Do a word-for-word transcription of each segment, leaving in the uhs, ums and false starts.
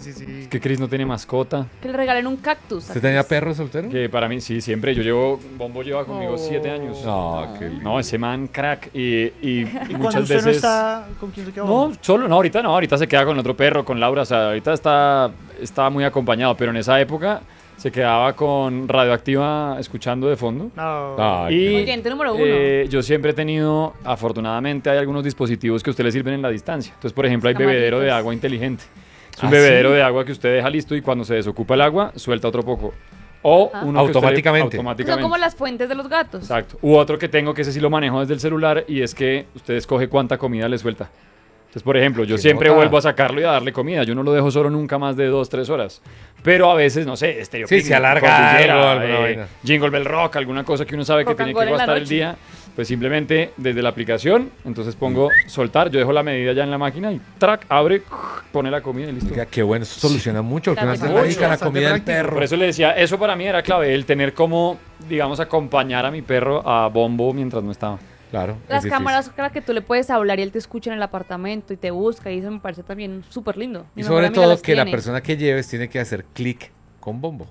sí, sí. Es que Chris no tiene mascota. Que le regalen un cactus. ¿Usted tenía perro soltero? Que para mí, sí, siempre. Yo llevo, Bombo lleva conmigo Oh. siete años. No, qué lindo. No, ese man crack. Y, y, ¿Y cuando muchas usted veces. no está, con quién se queda? No, solo, no, ahorita no, ahorita se queda con otro perro, con Laura. O sea, ahorita está, está muy acompañado. Pero en esa época se quedaba con Radioactiva escuchando de fondo. No. Ay, Y Oyente número uno. eh, yo siempre he tenido, afortunadamente, hay algunos dispositivos que a usted le sirven en la distancia. Entonces, por ejemplo, hay bebedero de Camaritas. agua inteligente. Es un ¿Ah, bebedero sí? de agua que usted deja listo y cuando se desocupa el agua, suelta otro poco. O Ajá. uno que usted- Automáticamente. Son automáticamente. como las fuentes de los gatos. Exacto. U otro que tengo que ese sí lo manejo desde el celular y es que usted escoge cuánta comida le suelta. Entonces, por ejemplo, yo Qué siempre nota. vuelvo a sacarlo y a darle comida. Yo no lo dejo solo nunca más de dos, tres horas. Pero a veces, no sé, Stereo Sí, Picnic, se alarga Cordillera, algo, alguna eh, vaina. Jingle Bell Rock, alguna cosa que uno sabe que Rock and tiene roll que en la gastar el noche. día. Pues simplemente desde la aplicación, entonces pongo soltar, yo dejo la medida ya en la máquina y track, abre, pone la comida y listo. Oiga, qué bueno, eso soluciona mucho. Porque Claro, uno se mucho, dedica a la bastante comida del práctico. perro. Por eso le decía, eso para mí era clave, el tener como, digamos, acompañar a mi perro a Bombo mientras no estaba. Claro. es Las difícil. cámaras con las que tú le puedes hablar y él te escucha en el apartamento y te busca y eso me parece también súper lindo. Mi Y mejor sobre amiga todo las que la tiene. persona que lleves tiene que hacer clic con Bombo.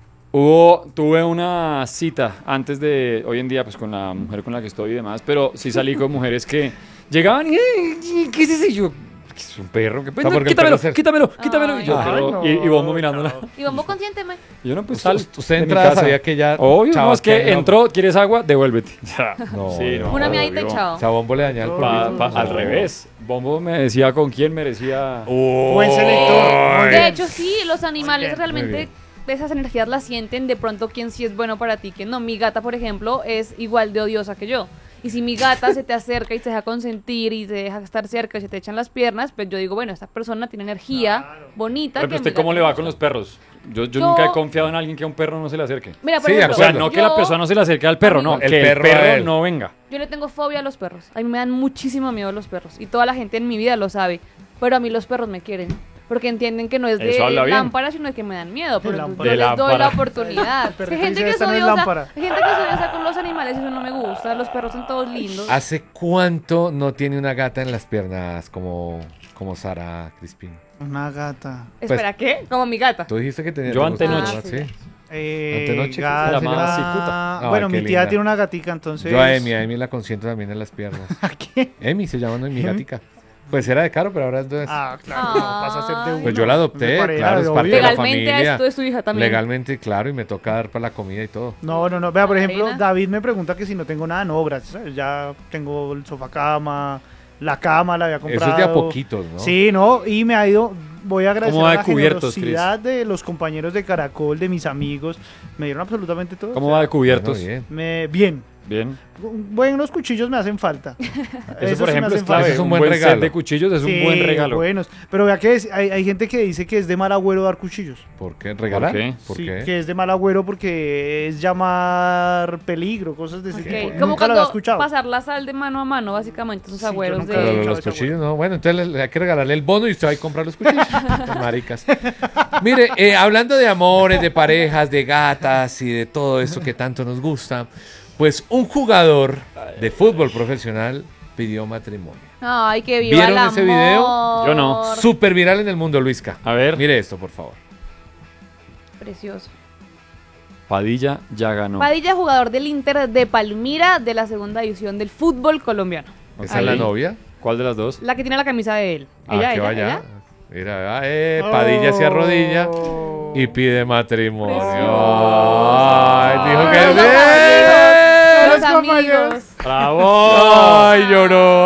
Hubo, tuve una cita antes de, hoy en día, pues con la mujer con la que estoy y demás, pero sí salí con mujeres que llegaban y, "Ey, ¿qué es ese?" Y yo, "¿Qué es un perro? ¿Qué sea, porque el quítamelo, perro se- quítamelo, quítamelo. Ay, Y yo, no. pero- Ay, y, y Bombo no, mirándola. no. Y vamos, consiénteme. Y yo no, pues Usted, sal. usted de mi entraba, casa. sabía que ya. Obvio, chao, no, es que aquí no- entró, ¿quieres agua? Devuélvete. No, Sí, no, Una miadita y obvio. chao. O sea, Bombo le dañaba el Pa- polvito. pa- al revés. Bombo me decía con quién merecía. Buen selector. Muy De bien. hecho, sí, los animales bien, muy realmente bien. esas energías las sienten de pronto quién sí es bueno para ti, quién no. Mi gata, por ejemplo, es igual de odiosa que yo. Y si mi gata se te acerca y te deja consentir y te deja estar cerca y se te echan las piernas, pues yo digo, bueno, esta persona tiene energía bonita. Pero que a ¿usted mi cómo gata le le va gusta. con los perros? Yo, yo Yo- nunca he confiado en alguien que a un perro no se le acerque. Mira, por Sí, de ejemplo, O sea, acuerdo. no que la yo- persona no se le acerque al perro, no, El que perro el a perro él. no venga. Yo le tengo fobia a los perros. A mí me dan muchísimo miedo los perros. Y toda la gente en mi vida lo sabe. Pero a mí los perros me quieren. Porque entienden que no es de Eso habla bien. lámpara, sino de que me dan miedo. Pero lámpara. yo De les doy la lámpara. oportunidad. El perrito Hay gente dice, que es "Esta no es odiosa. lámpara". Hay gente que es odiosa con los animales y eso no me gusta. Los perros son todos lindos. ¿Hace cuánto no tiene una gata en las piernas como, como Sara Crispin? Una gata. Espera, ¿qué? Como mi gata. Tú dijiste que tenía. Yo te antenoche. gustaba, Ah, sí. sí. Eh, Antenoche, ¿qué se gata. llamaba? Cicuta. Ay, Bueno, qué mi tía linda. tiene una gatica, entonces. Yo a Emi, a Emi la consiento también en las piernas. ¿A qué? Emi se llama, no, mi ¿Emi? gatica. Pues era de caro, pero ahora es de... Ah, claro, Ay. no, pasa a ser de uno. Pues yo la adopté, De pareja, claro, es de parte obvio. de la Legalmente familia. esto es tu hija también. Legalmente, claro, y me toca dar para la comida y todo. No, no, no. Vea, por ejemplo, Arena. David me pregunta que si no tengo nada. No, gracias. Ya tengo el sofá cama, la cama la había comprado. Eso es de a poquitos, ¿no? Sí, no, y me ha ido. Voy a agradecer ¿Cómo va a de la cubiertos, generosidad de los compañeros de Caracol, de mis amigos. Me dieron absolutamente todo. ¿Cómo o sea, va de cubiertos? Bueno, bien. me- bien. Bien. Buenos cuchillos me hacen falta. Eso, Esos por sí me ejemplo, hacen es clave. Eso es un un buen buen regalo. set de cuchillos es Sí, un buen regalo. buenos. Pero vea que es- hay, hay gente que dice que es de mal agüero dar cuchillos. ¿Por qué? ¿Regalar? ¿Por qué? ¿Por Sí, qué? que es de mal agüero porque es llamar peligro, cosas de ese Ok, tipo. como Nunca lo había cuando escuchado. pasar la sal de mano a mano, básicamente, esos Sí, yo agüeros nunca de... lo he Pero escuchado los ese cuchillos no. Bueno, entonces le- hay que regalarle el bono y usted va a comprar los cuchillos. Maricas. Mire, eh, hablando de amores, de parejas, de gatas y de todo eso que tanto nos gusta, pues un jugador de fútbol profesional pidió matrimonio. Ay, que viva ¿Vieron el amor. ese video? Yo no. Súper viral en el mundo, Luisca. A ver. Mire esto, por favor. Precioso. Padilla ya ganó. Padilla, jugador del Inter de Palmira de la segunda división del fútbol colombiano. ¿Esa Ahí. es la novia? ¿Cuál de las dos? La que tiene la camisa de él. Ah, ella, que ella, vaya. ella. Mira, ah, eh, Padilla se arrodilla Oh. y pide matrimonio. Precioso. Ay, dijo que Los bien. Los Los compañeros. amigos. ¡Bravo! Ay, lloró.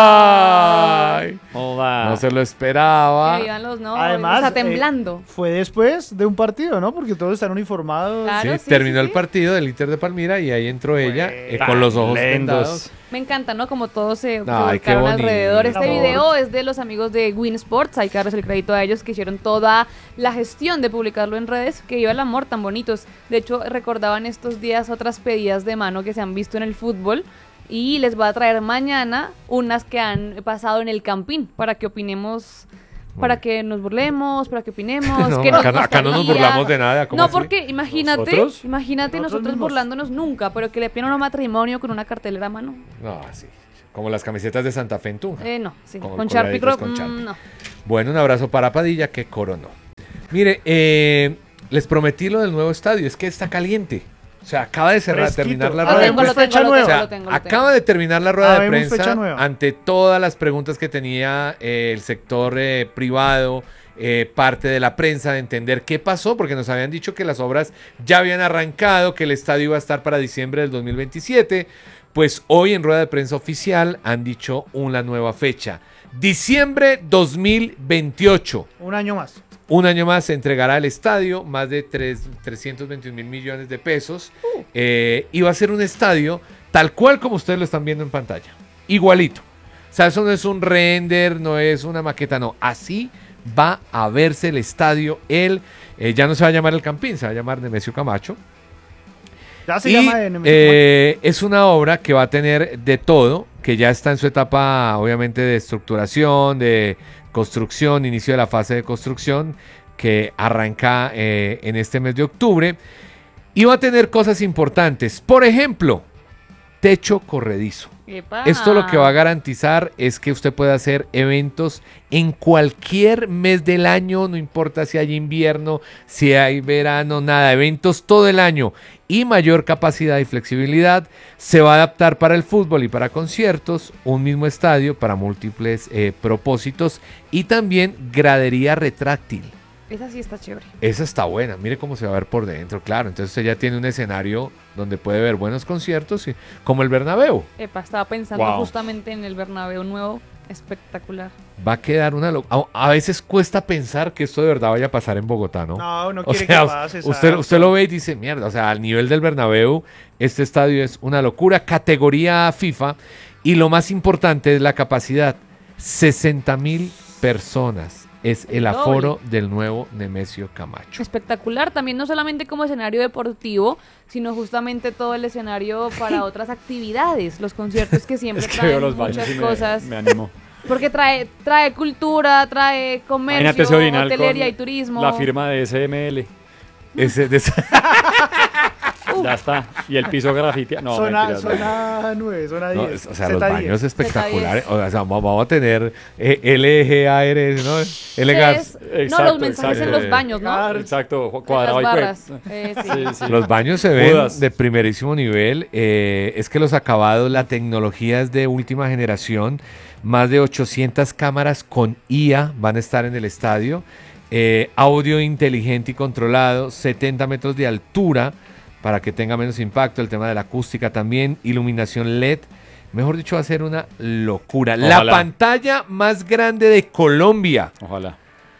Ay. Hola. No se lo esperaba. Que vivan los no. Además, está eh, temblando. Fue después de un partido, ¿no? Porque todos están uniformados. Claro. Sí, sí, terminó sí, el sí. partido del Inter de Palmira y ahí entró ella eh, Tan con los ojos lindos. vendados. Me encanta, ¿no? Como todos se, se Ay, qué volcaron bonito. alrededor. Este Amor. video es de los amigos de Win Sports. Hay que darles el crédito a ellos que hicieron toda la gestión de publicarlo en redes. Que iba el amor tan bonitos. De hecho, recordaban estos días otras pedidas de mano que se han visto en el fútbol. Y les voy a traer mañana unas que han pasado en el Campín para que opinemos, para que nos burlemos, para que opinemos. No, que acá, nos acá no nos gustaría. burlamos de nada. ¿cómo No, así? porque imagínate, ¿Nosotros? imagínate Nosotros nosotros mismos. burlándonos nunca, pero que le pidan un matrimonio con una cartelera a mano. No, sí. Como las camisetas de Santa Fe en Tunja. Eh, no, sí. Con Con Sharpie colgaditas Crop, con mm, Sharpie. no. Bueno, un abrazo para Padilla que coronó. Mire, eh, les prometí lo del nuevo estadio, es que está caliente. O sea, acaba de cerrar, Fresquito. terminar la Ah, rueda de tengo, prensa. lo tengo, lo O tengo, sea, lo tengo, lo tengo. acaba de terminar la rueda de Habemos fecha prensa nueva. ante todas las preguntas que tenía eh, el sector eh, privado, eh, parte de la prensa, de entender qué pasó, porque nos habían dicho que las obras ya habían arrancado, que el estadio iba a estar para diciembre del dos mil veintisiete. Pues hoy en rueda de prensa oficial han dicho una nueva fecha. Diciembre dos mil veintiocho. Un año más. Un año más se entregará al estadio, más de tres, trescientos veintiún mil millones de pesos. Eh, y va a ser un estadio tal cual como ustedes lo están viendo en pantalla. Igualito. O sea, eso no es un render, no es una maqueta, no. Así va a verse el estadio. Él eh, ya no se va a llamar el Campín, se va a llamar Nemesio Camacho. Ya se Y llama de Nemesio eh, es una obra que va a tener de todo, que ya está en su etapa, obviamente, de estructuración, de construcción, inicio de la fase de construcción, que arranca eh, en este mes de octubre. Y va a tener cosas importantes. Por ejemplo, techo corredizo. Epa. Esto lo que va a garantizar es que usted pueda hacer eventos en cualquier mes del año, no importa si hay invierno, si hay verano, nada, eventos todo el año y mayor capacidad y flexibilidad. Se va a adaptar para el fútbol y para conciertos, un mismo estadio para múltiples eh, propósitos y también gradería retráctil. Esa sí está chévere. Esa está buena, mire cómo se va a ver por dentro, claro. Entonces usted ya tiene un escenario donde puede ver buenos conciertos, y- como el Bernabéu. Epa, estaba pensando Wow. justamente en el Bernabéu nuevo. Espectacular. Va a quedar una locura. A, a veces cuesta pensar que esto de verdad vaya a pasar en Bogotá, ¿no? No, no O quiere sea, que pase. usted, exacto. usted lo ve y dice, mierda, o sea, al nivel del Bernabéu, este estadio es una locura, categoría FIFA, y lo más importante es la capacidad, sesenta mil personas. Es el El aforo del nuevo Nemesio Camacho. Espectacular, también no solamente como escenario deportivo, sino justamente todo el escenario para otras actividades, los conciertos que siempre Es que veo traen los baños muchas y me, cosas, me animo. porque trae trae cultura, trae comercio, Imagínate ese orinal hotelería con y turismo. la firma de S M L. Ese, de- Ya está. Y el piso grafiti. No, zona, mentiras, zona nueve, zona no, diez. es- o sea, los Z diez. baños espectaculares. Z O sea, vamos vamos a tener eh, L G A R S, ¿no? ¿Qué L-Gas. es? No, Exacto, los mensajes exacto. en los baños, ¿no? Claro. Exacto, En cuadrado las y barras. cuec- Eh, sí. Sí, sí. Los baños se ven Judas. de primerísimo nivel. eh, es que los acabados, la tecnología es de última generación. Más de ochocientas cámaras con I A van a estar en el estadio. eh, audio inteligente y controlado. setenta metros de altura para que tenga menos impacto. El tema de la acústica también. Iluminación L E D. Mejor dicho, va a ser una locura. La Ojalá. pantalla más grande de Colombia. Ojalá.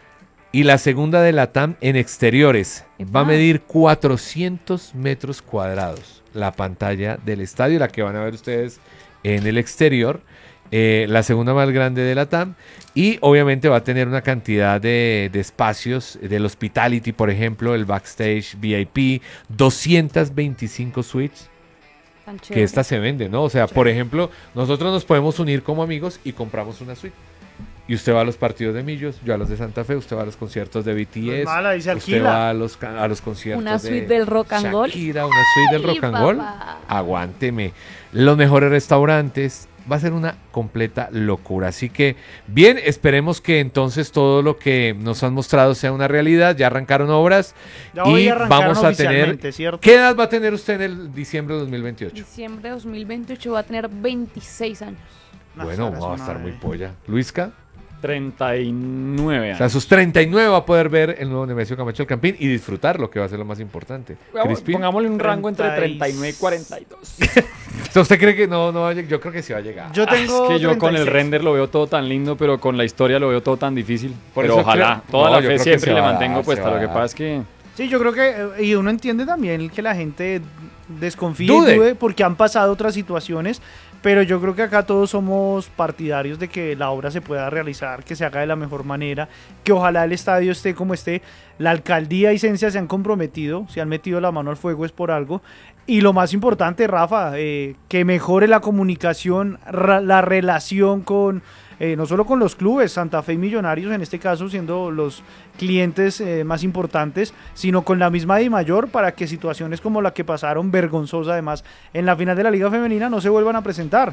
Y la segunda de la T A M en exteriores. Epa. Va a medir cuatrocientos metros cuadrados. La pantalla del estadio, la que van a ver ustedes en el exterior. Eh, la segunda más grande de la T A M. Y obviamente va a tener una cantidad de, de espacios. Del hospitality, por ejemplo, el backstage V I P. doscientas veinticinco suites. Tan Que chévere. esta se vende, ¿no? O sea, por ejemplo, nosotros nos podemos unir como amigos y compramos una suite. Y usted va a los partidos de Millos, yo a los de Santa Fe, usted va a los conciertos de B T S, No es mala, ahí se usted alquila. va a los, ca- a los conciertos Una de suite del rock and roll. Shakira, una suite del Ay, rock and roll. papá. Aguánteme. Los mejores restaurantes. Va a ser una completa locura. Así que, bien, esperemos que entonces todo lo que nos han mostrado sea una realidad. Ya arrancaron obras Ya hoy y arrancaron vamos a tener... oficialmente, ¿cierto? ¿Qué edad va a tener usted en el diciembre de dos mil veintiocho? Diciembre de dos mil veintiocho va a tener veintiséis años. No, Bueno, esa es vamos a una estar muy de- polla. Luisca, treinta y nueve o sea, a años. sus treinta y nueve va a poder ver el nuevo Nemesio Camacho el Campín y disfrutar lo que va a ser lo más importante. Vamos, Crispín, Pongámosle un rango entre treinta y- treinta y nueve y cuarenta y dos. o sea, ¿usted cree que no, no va a llegar? Yo creo que sí va a llegar. Yo Ah, tengo es que yo con el treinta y seis. render lo veo todo tan lindo, pero con la historia lo veo todo tan difícil. Por pero eso ojalá, creo- toda no, la yo fe creo que siempre se le va a mantengo dar, se puesta. va Lo a que dar. pasa es que Sí, yo creo que, eh, y uno entiende también que la gente desconfíe Dude. y dude porque han pasado otras situaciones, pero yo creo que acá todos somos partidarios de que la obra se pueda realizar, que se haga de la mejor manera, que ojalá el estadio esté como esté. La alcaldía y Cencia se han comprometido, se han metido la mano al fuego es por algo. Y lo más importante, Rafa, eh, que mejore la comunicación, ra- la relación con, eh, no solo con los clubes, Santa Fe y Millonarios en este caso siendo los clientes eh, más importantes, sino con la misma Dimayor para que situaciones como la que pasaron, vergonzosa además, en la final de la Liga Femenina no se vuelvan a presentar.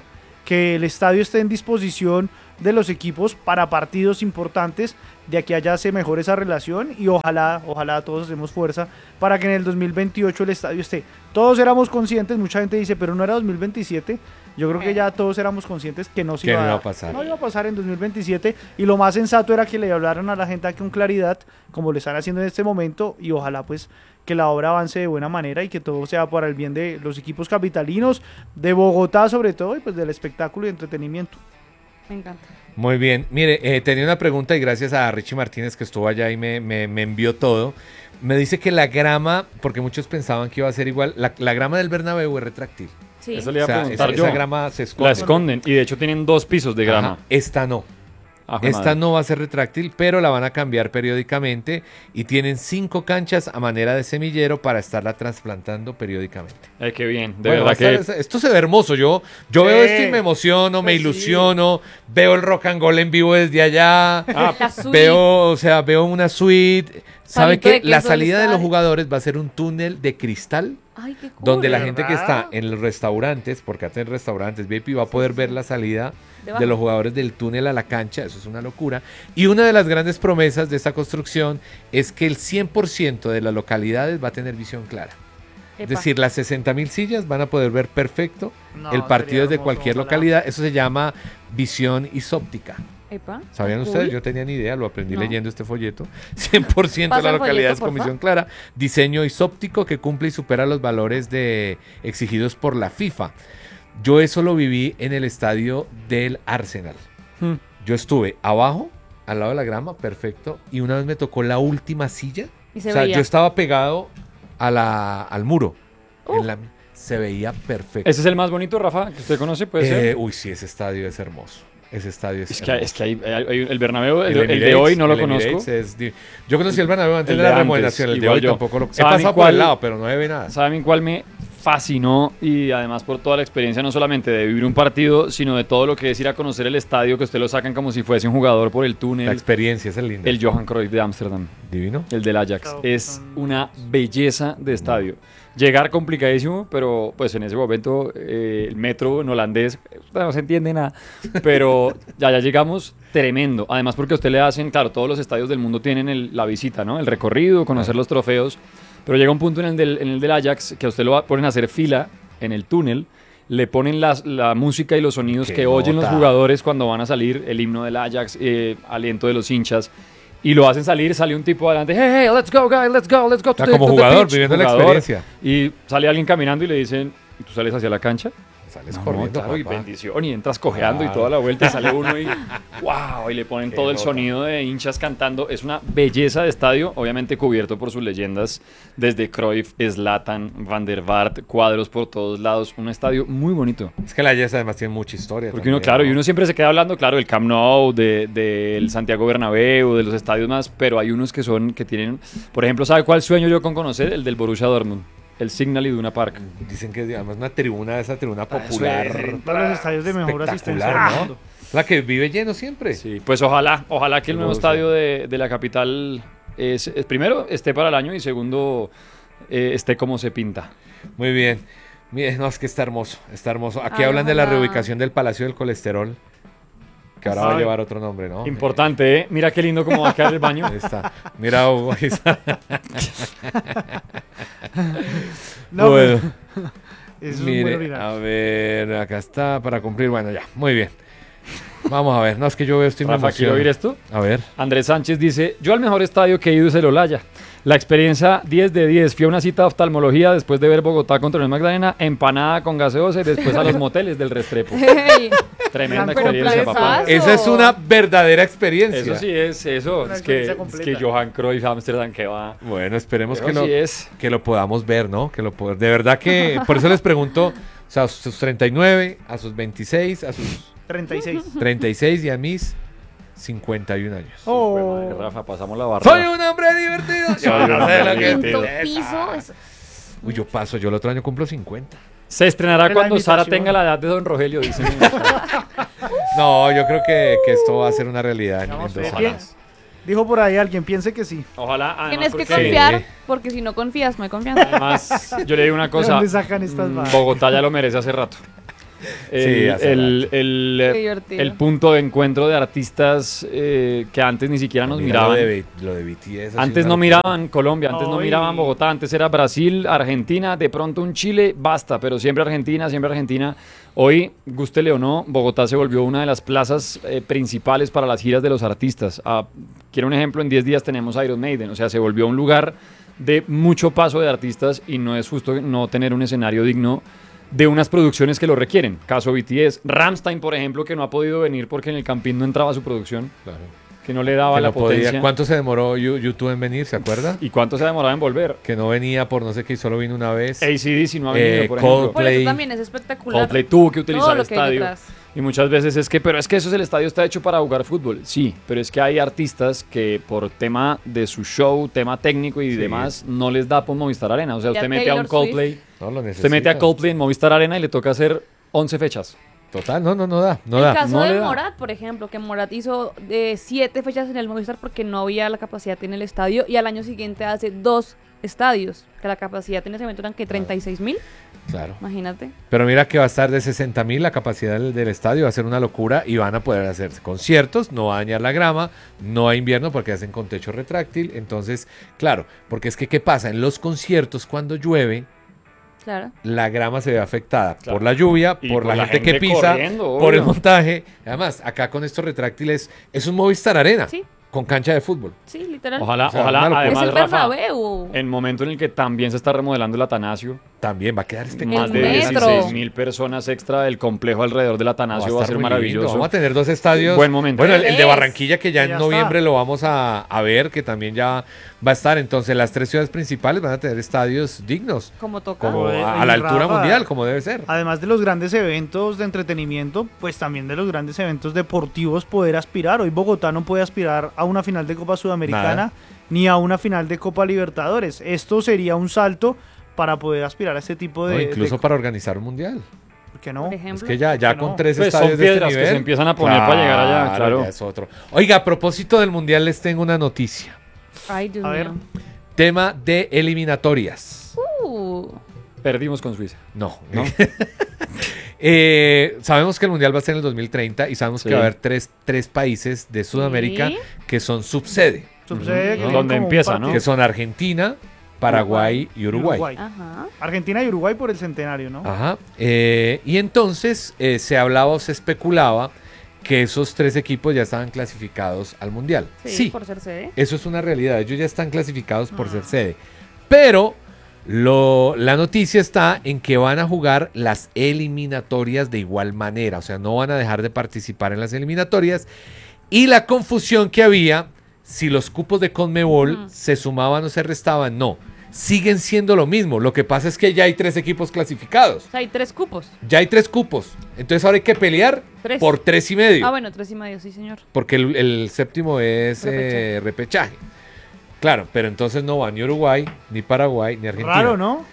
que el estadio esté en disposición de los equipos para partidos importantes, de aquí a allá se mejore esa relación y ojalá, ojalá todos hacemos fuerza para que en el dos mil veintiocho el estadio esté. Todos éramos conscientes, mucha gente dice, pero no era dos mil veintisiete. Yo creo que ya todos éramos conscientes que no se Que iba, no a, iba a pasar. no iba a pasar en dos mil veintisiete y lo más sensato era que le hablaran a la gente con claridad, como lo están haciendo en este momento, y ojalá pues que la obra avance de buena manera y que todo sea para el bien de los equipos capitalinos, de Bogotá sobre todo, y pues del espectáculo y entretenimiento. Me encanta. Muy bien. Mire, eh, tenía una pregunta y gracias a Richie Martínez que estuvo allá y me, me, me envió todo. Me dice que la grama, porque muchos pensaban que iba a ser igual, la, la grama del Bernabéu es retráctil. Sí. Eso le iba O sea, a preguntar esa, yo. esa grama se esconde. La esconden y de hecho tienen dos pisos de grama. Ajá, esta no. Ah, jue Esta madre. no va a ser retráctil, pero la van a cambiar periódicamente y tienen cinco canchas a manera de semillero para estarla trasplantando periódicamente. Ay, qué bien. De Bueno, va a verdad que estar- esto se ve hermoso. Yo, yo Sí. veo esto y me emociono, me Pues sí. ilusiono, veo el rock and roll en vivo desde allá. La suite. Veo, o sea, veo una suite. ¿Sabe Palito de qué? La queso del salida de los estadio. jugadores va a ser un túnel de cristal Ay, qué cool. donde la ¿verdad? gente que está en los restaurantes, porque hacen restaurantes V I P, va a poder ver la salida Debajo. de los jugadores del túnel a la cancha. Eso es una locura. Y una de las grandes promesas de esta construcción es que el cien por ciento de las localidades va a tener visión clara. Es Epa. decir, las sesenta mil sillas van a poder ver perfecto No, el partido sería desde hermoso, cualquier ojalá. localidad. Eso se llama visión isóptica. Epa. ¿Sabían Cool. ustedes? Yo tenía ni idea, lo aprendí No. leyendo este folleto. cien por ciento de Pasa las el folleto, localidades con porfa. visión clara. Diseño isóptico que cumple y supera los valores de, exigidos por la FIFA. Yo eso lo viví en el estadio del Arsenal. Hmm. Yo estuve abajo, al lado de la grama, perfecto. Y una vez me tocó la última silla. Y se o sea, veía. yo estaba pegado a la, al muro. Uh. En la- se veía perfecto. ¿Ese es el más bonito, Rafa, que usted conoce? ¿Puede Eh, ser? uy, sí, ese estadio es hermoso. Ese estadio es, Es que, hermoso. es que hay, hay- hay- el Bernabéu, el, el de Emirates, hoy no lo el conozco. Emirates es di- yo conocí el Bernabéu antes El de de la antes, remodelación, el de igual hoy yo. tampoco lo... He ¿Saben pasado por cuál? el lado, pero no ve nada. ¿Saben cuál me fascinó? Y además por toda la experiencia, no solamente de vivir un partido, sino de todo lo que es ir a conocer el estadio, que usted lo sacan como si fuese un jugador por el La túnel. experiencia es linda. El Johan Cruyff de Ámsterdam, Divino. el del Ajax. Claro, Es son- una belleza de estadio. Llegar complicadísimo, pero pues en ese momento eh, el metro en holandés eh, no se entiende nada. Pero ya, ya llegamos tremendo. Además porque a usted le hacen, claro, todos los estadios del mundo tienen el- la visita, ¿no? El recorrido, conocer los trofeos. Pero llega un punto en el del, en el del Ajax que a usted lo va- ponen a hacer fila en el túnel. Le ponen las- la música y los sonidos ¡Qué que oyen los nota! jugadores cuando van a salir. El himno del Ajax, eh, aliento de los hinchas. Y lo hacen salir, sale un tipo adelante, hey, hey, let's go, guys, let's go, let's go to Ah, the- como to the jugador, pitch". viviendo la Jugador. experiencia. Y sale alguien caminando y le dicen, ¿y tú sales hacia la cancha? Sales No, corriendo, claro, y papá. bendición, y entras cojeando Claro. y toda la vuelta y sale uno y wow, y le ponen Qué todo el nota. sonido de hinchas cantando. Es una belleza de estadio, obviamente cubierto por sus leyendas, desde Cruyff, Zlatan, Van der Vaart, cuadros por todos lados. Un estadio muy bonito. Es que la Ajax además tiene mucha historia. Porque uno, también, claro, ¿no? y uno siempre se queda hablando, claro, del Camp Nou, de- del Santiago Bernabéu, de los estadios más, pero hay unos que son, que tienen, por ejemplo, ¿sabe cuál sueño yo con conocer? El del Borussia Dortmund, el Signal Iduna Park. Dicen que es además una tribuna, esa tribuna Ah, eso popular. es Uno de los estadios de mejor asistencia espectacular, del ¿no? mundo. La que vive lleno siempre. Sí, pues ojalá, ojalá que el nuevo Borussia. estadio de, de la capital, es, es- primero, esté para el año y segundo, eh, esté como se pinta. Muy bien. Miren, no, es que está hermoso, está hermoso. Aquí Ay, hablan de la ojalá. reubicación del Palacio del Colesterol, que ahora va a Ay. llevar otro nombre, ¿no? Importante, ¿eh? Mira qué lindo cómo va a quedar el baño. Ahí está. Mira, Hugo, ahí está. No, Bueno. pero- eso es un Mire, buen orinal. a ver, acá está para cumplir. Bueno, ya, muy bien. Vamos a ver, no es que yo veo esto y me Rafa, ¿quiero emociono. oír esto? A ver. Andrés Sánchez dice, yo al mejor estadio que he ido es el Olaya. La experiencia diez de diez. Fui a una cita de oftalmología después de ver Bogotá contra el Magdalena, empanada con gaseosa y después a los moteles del Restrepo. Hey, Tremenda Gran experiencia, papá. complejazo. Esa es una verdadera experiencia. Eso sí es, eso. Una Es que, experiencia es completa. que Johan Cruyff, Amsterdam, que va. Bueno, esperemos Eso que lo, sí es. que lo podamos ver, ¿no? Que lo pod- De verdad que, por eso les pregunto, o sea, a sus treinta y nueve, a sus veintiséis, a sus treinta y seis. treinta y seis y a mis cincuenta y un años. Oh. Madre, Rafa, pasamos la barra. Soy un hombre divertido. Soy Yo un no hombre sé lo que es divertido. quinto piso. es- Uy, yo paso, yo el otro año cumplo cincuenta. Se estrenará La cuando Sara invitación. tenga la edad de Don Rogelio, dicen. No, yo creo que, que esto va a ser una realidad en, Vamos en a dos ver. años. Dijo por ahí alguien, piense que sí. Ojalá. además, Tienes que porque- confiar, porque si no confías, no hay confianza. Además, yo le digo una ¿De cosa. dónde sacan estas mm, vainas? Bogotá ya lo merece hace rato. el, hace el, el, Qué eh, divertido. el punto de encuentro de artistas eh, que antes ni siquiera nos Mira miraban. Lo de, B- lo de B T S. ha Antes sido no una locura. miraban Colombia, antes no Ay. miraban Bogotá, antes era Brasil, Argentina, de pronto un Chile, basta, pero siempre Argentina, siempre Argentina. Hoy, gústele o no, Bogotá se volvió una de las plazas eh, principales para las giras de los artistas. Ah, quiero un ejemplo, en diez días tenemos Iron Maiden, o sea, se volvió un lugar de mucho paso de artistas y no es justo no tener un escenario digno de unas producciones que lo requieren. Caso B T S, Rammstein, por ejemplo, que no ha podido venir porque en el Campín no entraba su producción, Claro. que no le daba Que la no podía. potencia. ¿Cuánto se demoró Yu- YouTube en venir? ¿Se acuerda? ¿Y cuánto se ha demorado en volver? Que no venía por no sé qué y solo vino una vez. A C D C no ha venido, Eh, por ejemplo. Por Play. eso también es espectacular. Coldplay tuvo que utilizar todo el lo que hay estadio. detrás. Y muchas veces es que, pero es que eso es el estadio está hecho para jugar fútbol. Sí, pero es que hay artistas que por tema de su show, tema técnico y Sí. demás, no les da por Movistar Arena. O sea, Ya usted mete a un Taylor Coldplay, No lo usted necesita. mete a Coldplay en Movistar Arena y le toca hacer once fechas. Total, no, no, no da. No el da. caso no de le da. Morat, por ejemplo, que Morat hizo de siete fechas en el Movistar porque no había la capacidad en el estadio y al año siguiente hace dos estadios, que la capacidad en ese momento eran que treinta y seis mil, Claro. imagínate. Pero mira que va a estar de sesenta mil la capacidad del, del estadio, va a ser una locura y van a poder hacerse conciertos, no va a dañar la grama, no hay invierno porque hacen con techo retráctil. Entonces, claro, porque es que ¿qué pasa? En los conciertos cuando llueve, Claro. la grama se ve afectada Claro. por la lluvia, Y por, por la, la gente, que gente pisa, corriendo, por el obvio. montaje. Además, acá con estos retráctiles es un Movistar Arena Sí. con cancha de fútbol. Sí, literal. Ojalá, O sea, ojalá, una locura. es además, el Rafa, Bernabéu. en momento en el que también se está remodelando el Atanasio, También va a quedar este más El de metro. dieciséis mil personas extra del complejo alrededor del Atanasio va a ser maravilloso. Vamos a tener dos estadios. Buen momento. Bueno, el, el de Es. Barranquilla que ya Ya en noviembre está. lo vamos a, a ver, que también ya va a estar. Entonces las tres ciudades principales van a tener estadios dignos, Como toca. como Oye, a, a la y altura Rafa, mundial, como debe ser. Además de los grandes eventos de entretenimiento, pues también de los grandes eventos deportivos poder aspirar. Hoy Bogotá no puede aspirar a una final de Copa Sudamericana Nada. ni a una final de Copa Libertadores. Esto sería un salto para poder aspirar a este tipo de... No, incluso de- para organizar un mundial. ¿Por qué no? Por ejemplo. Es que ya, ya ¿Por qué con no? tres Pues son estadios de este piedras que nivel. se empiezan a poner para llegar allá, claro. ya es otro. Oiga, a propósito del mundial les tengo una noticia. Ay, Dios A ver. mío. Tema de eliminatorias. Uh, Perdimos con Suiza. No, ¿No? Eh, sabemos que el mundial va a ser en el dos mil treinta y sabemos Sí. que va a haber tres, tres países de Sudamérica Sí. que son subsede, Sucede Ujú. que Donde como un empieza, ¿no? partido- que son Argentina, Paraguay y Uruguay. ajá. Argentina y Uruguay por el centenario, ¿no? Ajá. Eh, y entonces eh, se hablaba o se especulaba que esos tres equipos ya estaban clasificados al mundial. Sí, Sí, por ser sede. eso es una realidad. Ellos ya están clasificados por Ah. ser sede. Pero lo, la noticia está en que van a jugar las eliminatorias de igual manera. O sea, no van a dejar de participar en las eliminatorias. Y la confusión que había, si los cupos de Conmebol Mm. se sumaban o se restaban, no. Siguen siendo lo mismo. Lo que pasa es que ya hay tres equipos clasificados. O sea, hay tres cupos. Ya hay tres cupos. Entonces ahora hay que pelear Tres. por tres y medio. Ah, bueno, tres y medio, sí, señor. Porque el, el séptimo es eh, repechaje. Claro, pero entonces no va ni Uruguay, ni Paraguay, ni Argentina. Raro, ¿no?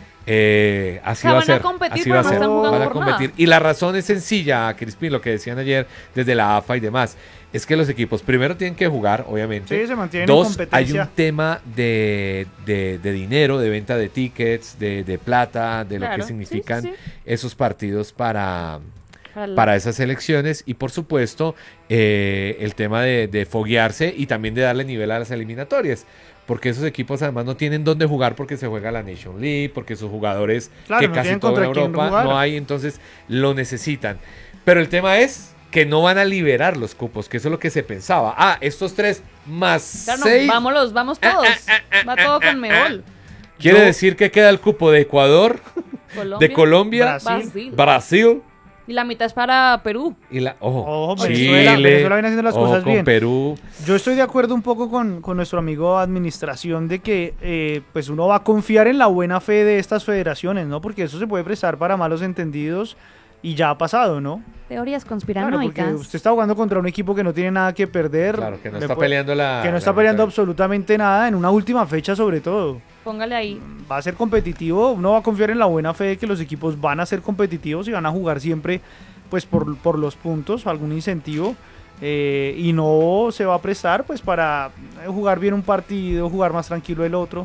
Eh, así O sea, va a van a ser. competir, así pero va a no ser. están jugando Van a por competir. nada. Y la razón es sencilla, Crispín, lo que decían ayer desde la A F A y demás. Es que los equipos primero tienen que jugar, obviamente. Sí, se mantienen Dos, en competencia. hay un tema de, de- de dinero, de venta de tickets, de, de plata, de lo Claro, que sí, significan sí, esos partidos para, Para, la- para esas elecciones y por supuesto eh, el tema de, de foguearse y también de darle nivel a las eliminatorias. Porque esos equipos además no tienen dónde jugar porque se juega la Nation League, porque sus jugadores Claro, que no casi tienen todo en contra quién Europa jugar. no hay, entonces lo necesitan. Pero el tema es que no van a liberar los cupos, que eso es lo que se pensaba. Ah, estos tres más Claro, no, seis. vámonos, vamos todos. Va todo con Mebol. Quiere Yo- decir que queda el cupo de Ecuador, Colombia, de Colombia, Brasil. Brasil. Brasil Y la mitad es para Perú. y la. Ojo, Ojo, Chile, Venezuela, Venezuela viene haciendo las ojo cosas con bien. Perú. Yo estoy de acuerdo un poco con, con nuestro amigo administración de que eh, pues uno va a confiar en la buena fe de estas federaciones, ¿no? Porque eso se puede prestar para malos entendidos y ya ha pasado, ¿no? Teorías Claro, porque conspiranoicas. usted está jugando contra un equipo que no tiene nada que perder. Claro, que no le está puede- peleando la. que no la está peleando victoria. absolutamente nada en una última fecha sobre todo. Póngale ahí. Va a ser competitivo, uno va a confiar en la buena fe de que los equipos van a ser competitivos y van a jugar siempre pues por, por los puntos, algún incentivo, eh, y no se va a prestar pues para jugar bien un partido, jugar más tranquilo el otro.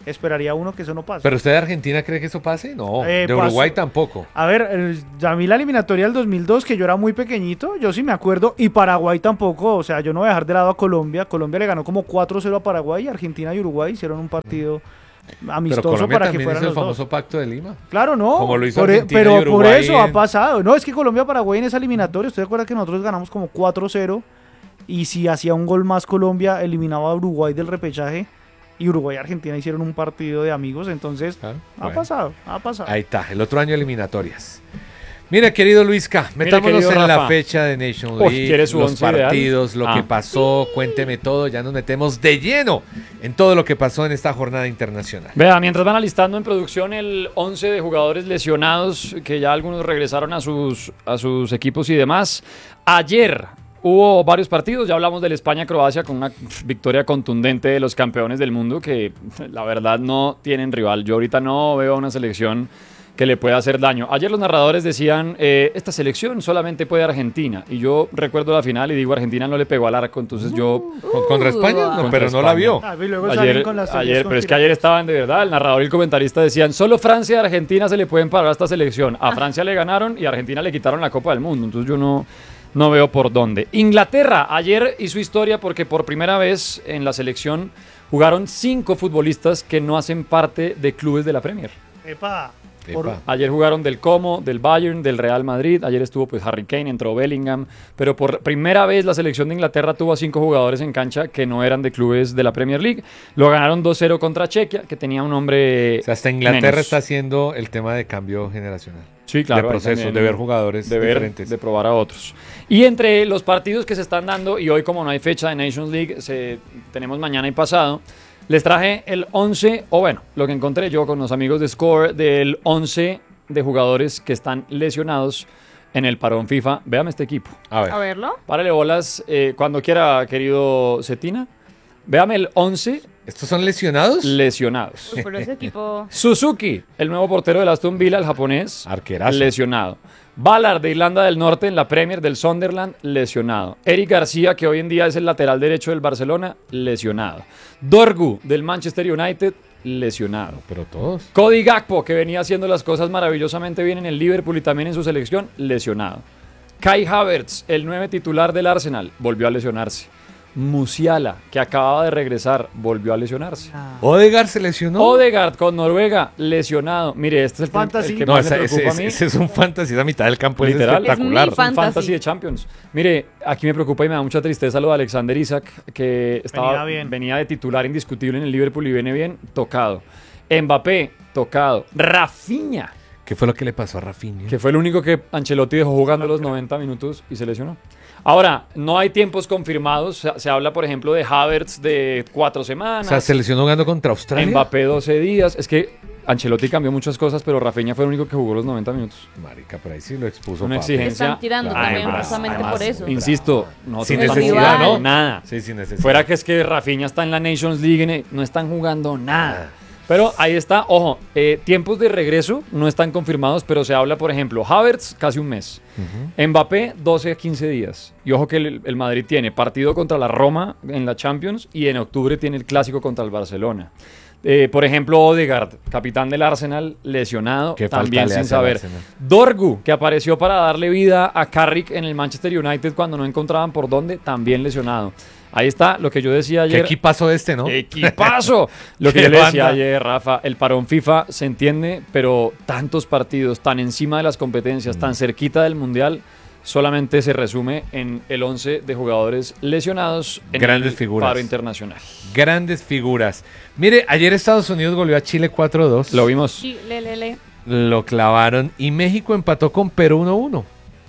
esperaría uno que eso no pase. ¿Pero usted de Argentina cree que eso pase? No, Eh, de Uruguay pasó. tampoco. A ver, eh, a mí la eliminatoria del dos mil dos, que yo era muy pequeñito, yo sí me acuerdo, y Paraguay tampoco, o sea, yo no voy a dejar de lado a Colombia. Colombia le ganó como cuatro cero a Paraguay, y Argentina y Uruguay hicieron un partido Pero amistoso Colombia para que también fueran hizo el los dos. famoso Pacto de Lima. Claro, no. Como lo hizo por e- Argentina pero y por Uruguay eso ha en- pasado. No, es que Colombia-Paraguay en esa eliminatoria, ¿usted se acuerda que nosotros ganamos como cuatro cero? Y si hacía un gol más Colombia, eliminaba a Uruguay del repechaje. Y Uruguay y Argentina hicieron un partido de amigos. Entonces, Claro, ha bueno. pasado, ha pasado. Ahí está, el otro año eliminatorias. Mira, querido Luisca, metámonos querido en la Rafa. fecha de Nation Uy, League, ¿quiere su los once ideal? partidos, lo Ah. que pasó, cuénteme todo, ya nos metemos de lleno en todo lo que pasó en esta jornada internacional. Vea, mientras van alistando en producción el once de jugadores lesionados, que ya algunos regresaron a sus, a sus equipos y demás. Ayer hubo varios partidos, ya hablamos del España-Croacia con una victoria contundente de los campeones del mundo, que la verdad no tienen rival. Yo ahorita no veo una selección que le pueda hacer daño. Ayer los narradores decían, eh, esta selección solamente puede Argentina. Y yo recuerdo la final y digo, Argentina no le pegó al arco, entonces yo... ¿Con- ¿Contra España? No, Contra pero no la España. vio. Ah, y luego salen Ayer, con las teorías ayer pero es que ayer estaban de verdad, el narrador y el comentarista decían, solo Francia y Argentina se le pueden parar a esta selección. A Francia le ganaron y a Argentina le quitaron la Copa del Mundo, entonces yo no, no veo por dónde. Inglaterra ayer hizo historia porque por primera vez en la selección jugaron cinco futbolistas que no hacen parte de clubes de la Premier. Epa, por- Epa. Ayer jugaron del Como, del Bayern, del Real Madrid. Ayer estuvo pues Harry Kane, entró Bellingham. Pero por primera vez la selección de Inglaterra tuvo a cinco jugadores en cancha que no eran de clubes de la Premier League. Lo ganaron dos cero contra Chequia, que tenía un hombre O sea, hasta Inglaterra menos. está haciendo el tema de cambio generacional. Sí, claro, de ahí proceso, también de ver jugadores de ver, diferentes. de probar a otros. Y entre los partidos que se están dando, y hoy como no hay fecha de Nations League, se, tenemos mañana y pasado, les traje el once, o bueno, lo que encontré yo con los amigos de Score, del once de jugadores que están lesionados en el parón FIFA. Véame este equipo. A ver. A verlo. Párale bolas eh, cuando quiera, querido Cetina. Véame el once ¿Estos son lesionados? lesionados. Uy, pero ese equipo... Suzuki, el nuevo portero del Aston Villa, el japonés, Arquerazo. lesionado. Ballard de Irlanda del Norte en la Premier del Sunderland, lesionado. Eric García, que hoy en día es el lateral derecho del Barcelona, lesionado. Dorgu del Manchester United, lesionado. Pero todos. Cody Gakpo, que venía haciendo las cosas maravillosamente bien en el Liverpool y también en su selección, lesionado. Kai Havertz, el nueve titular del Arsenal, volvió a lesionarse. Musiala, que acababa de regresar, volvió a lesionarse. Ah. Odegaard se lesionó. Odegaard con Noruega, lesionado. Mire, este es el, Fantasy. el que No, más ese, me ese- preocupa a mí. ese es un fantasy, esa mitad del campo es Literal. espectacular. Es mi Un Fantasy. fantasy de Champions. Mire, aquí me preocupa y me da mucha tristeza lo de Alexander Isaac, que estaba, Venía venía, bien. de titular indiscutible en el Liverpool y viene bien, tocado. Mbappé, tocado. Rafinha, ¿Qué fue lo que le pasó a Rafinha? que fue el único que Ancelotti dejó jugando los noventa minutos y se lesionó. Ahora, no hay tiempos confirmados. Se, se habla, por ejemplo, de Havertz de cuatro O semanas. sea, se lesionó jugando contra Australia. Mbappé doce días. Es que Ancelotti cambió muchas cosas, pero Rafinha fue el único que jugó los noventa minutos. Marica, por ahí sí lo expuso. Una papi. Le exigencia. están tirando Claro, también además, justamente además, por eso. Insisto, no Sin El necesidad, rival. ¿no? Nada. Sí, sin necesidad. Fuera que es que Rafinha está en la Nations League, en- no están jugando nada. Pero ahí está, ojo, eh, tiempos de regreso no están confirmados, pero se habla, por ejemplo, Havertz casi un mes, Mbappé doce a quince días. Y ojo que el, el Madrid tiene partido contra la Roma en la Champions y en octubre tiene el clásico contra el Barcelona. Eh, por ejemplo, Odegaard, capitán del Arsenal, lesionado, Qué falta también le sin hace al saber. Arsenal. Dorgu, que apareció para darle vida a Carrick en el Manchester United cuando no encontraban por dónde, también lesionado. Ahí está lo que yo decía ¿Qué ayer. equipazo este, no? ¡Equipazo! Lo que ¡Qué yo le decía banda! ayer, Rafa, el parón FIFA se entiende, pero tantos partidos, tan encima de las competencias, Mm. tan cerquita del Mundial, solamente se resume en el once de jugadores lesionados en Grandes el figuras. paro internacional. Grandes figuras. Mire, ayer Estados Unidos goleó a Chile cuatro dos. Lo vimos. Sí, le, le, le. Lo clavaron y México empató con Perú uno uno.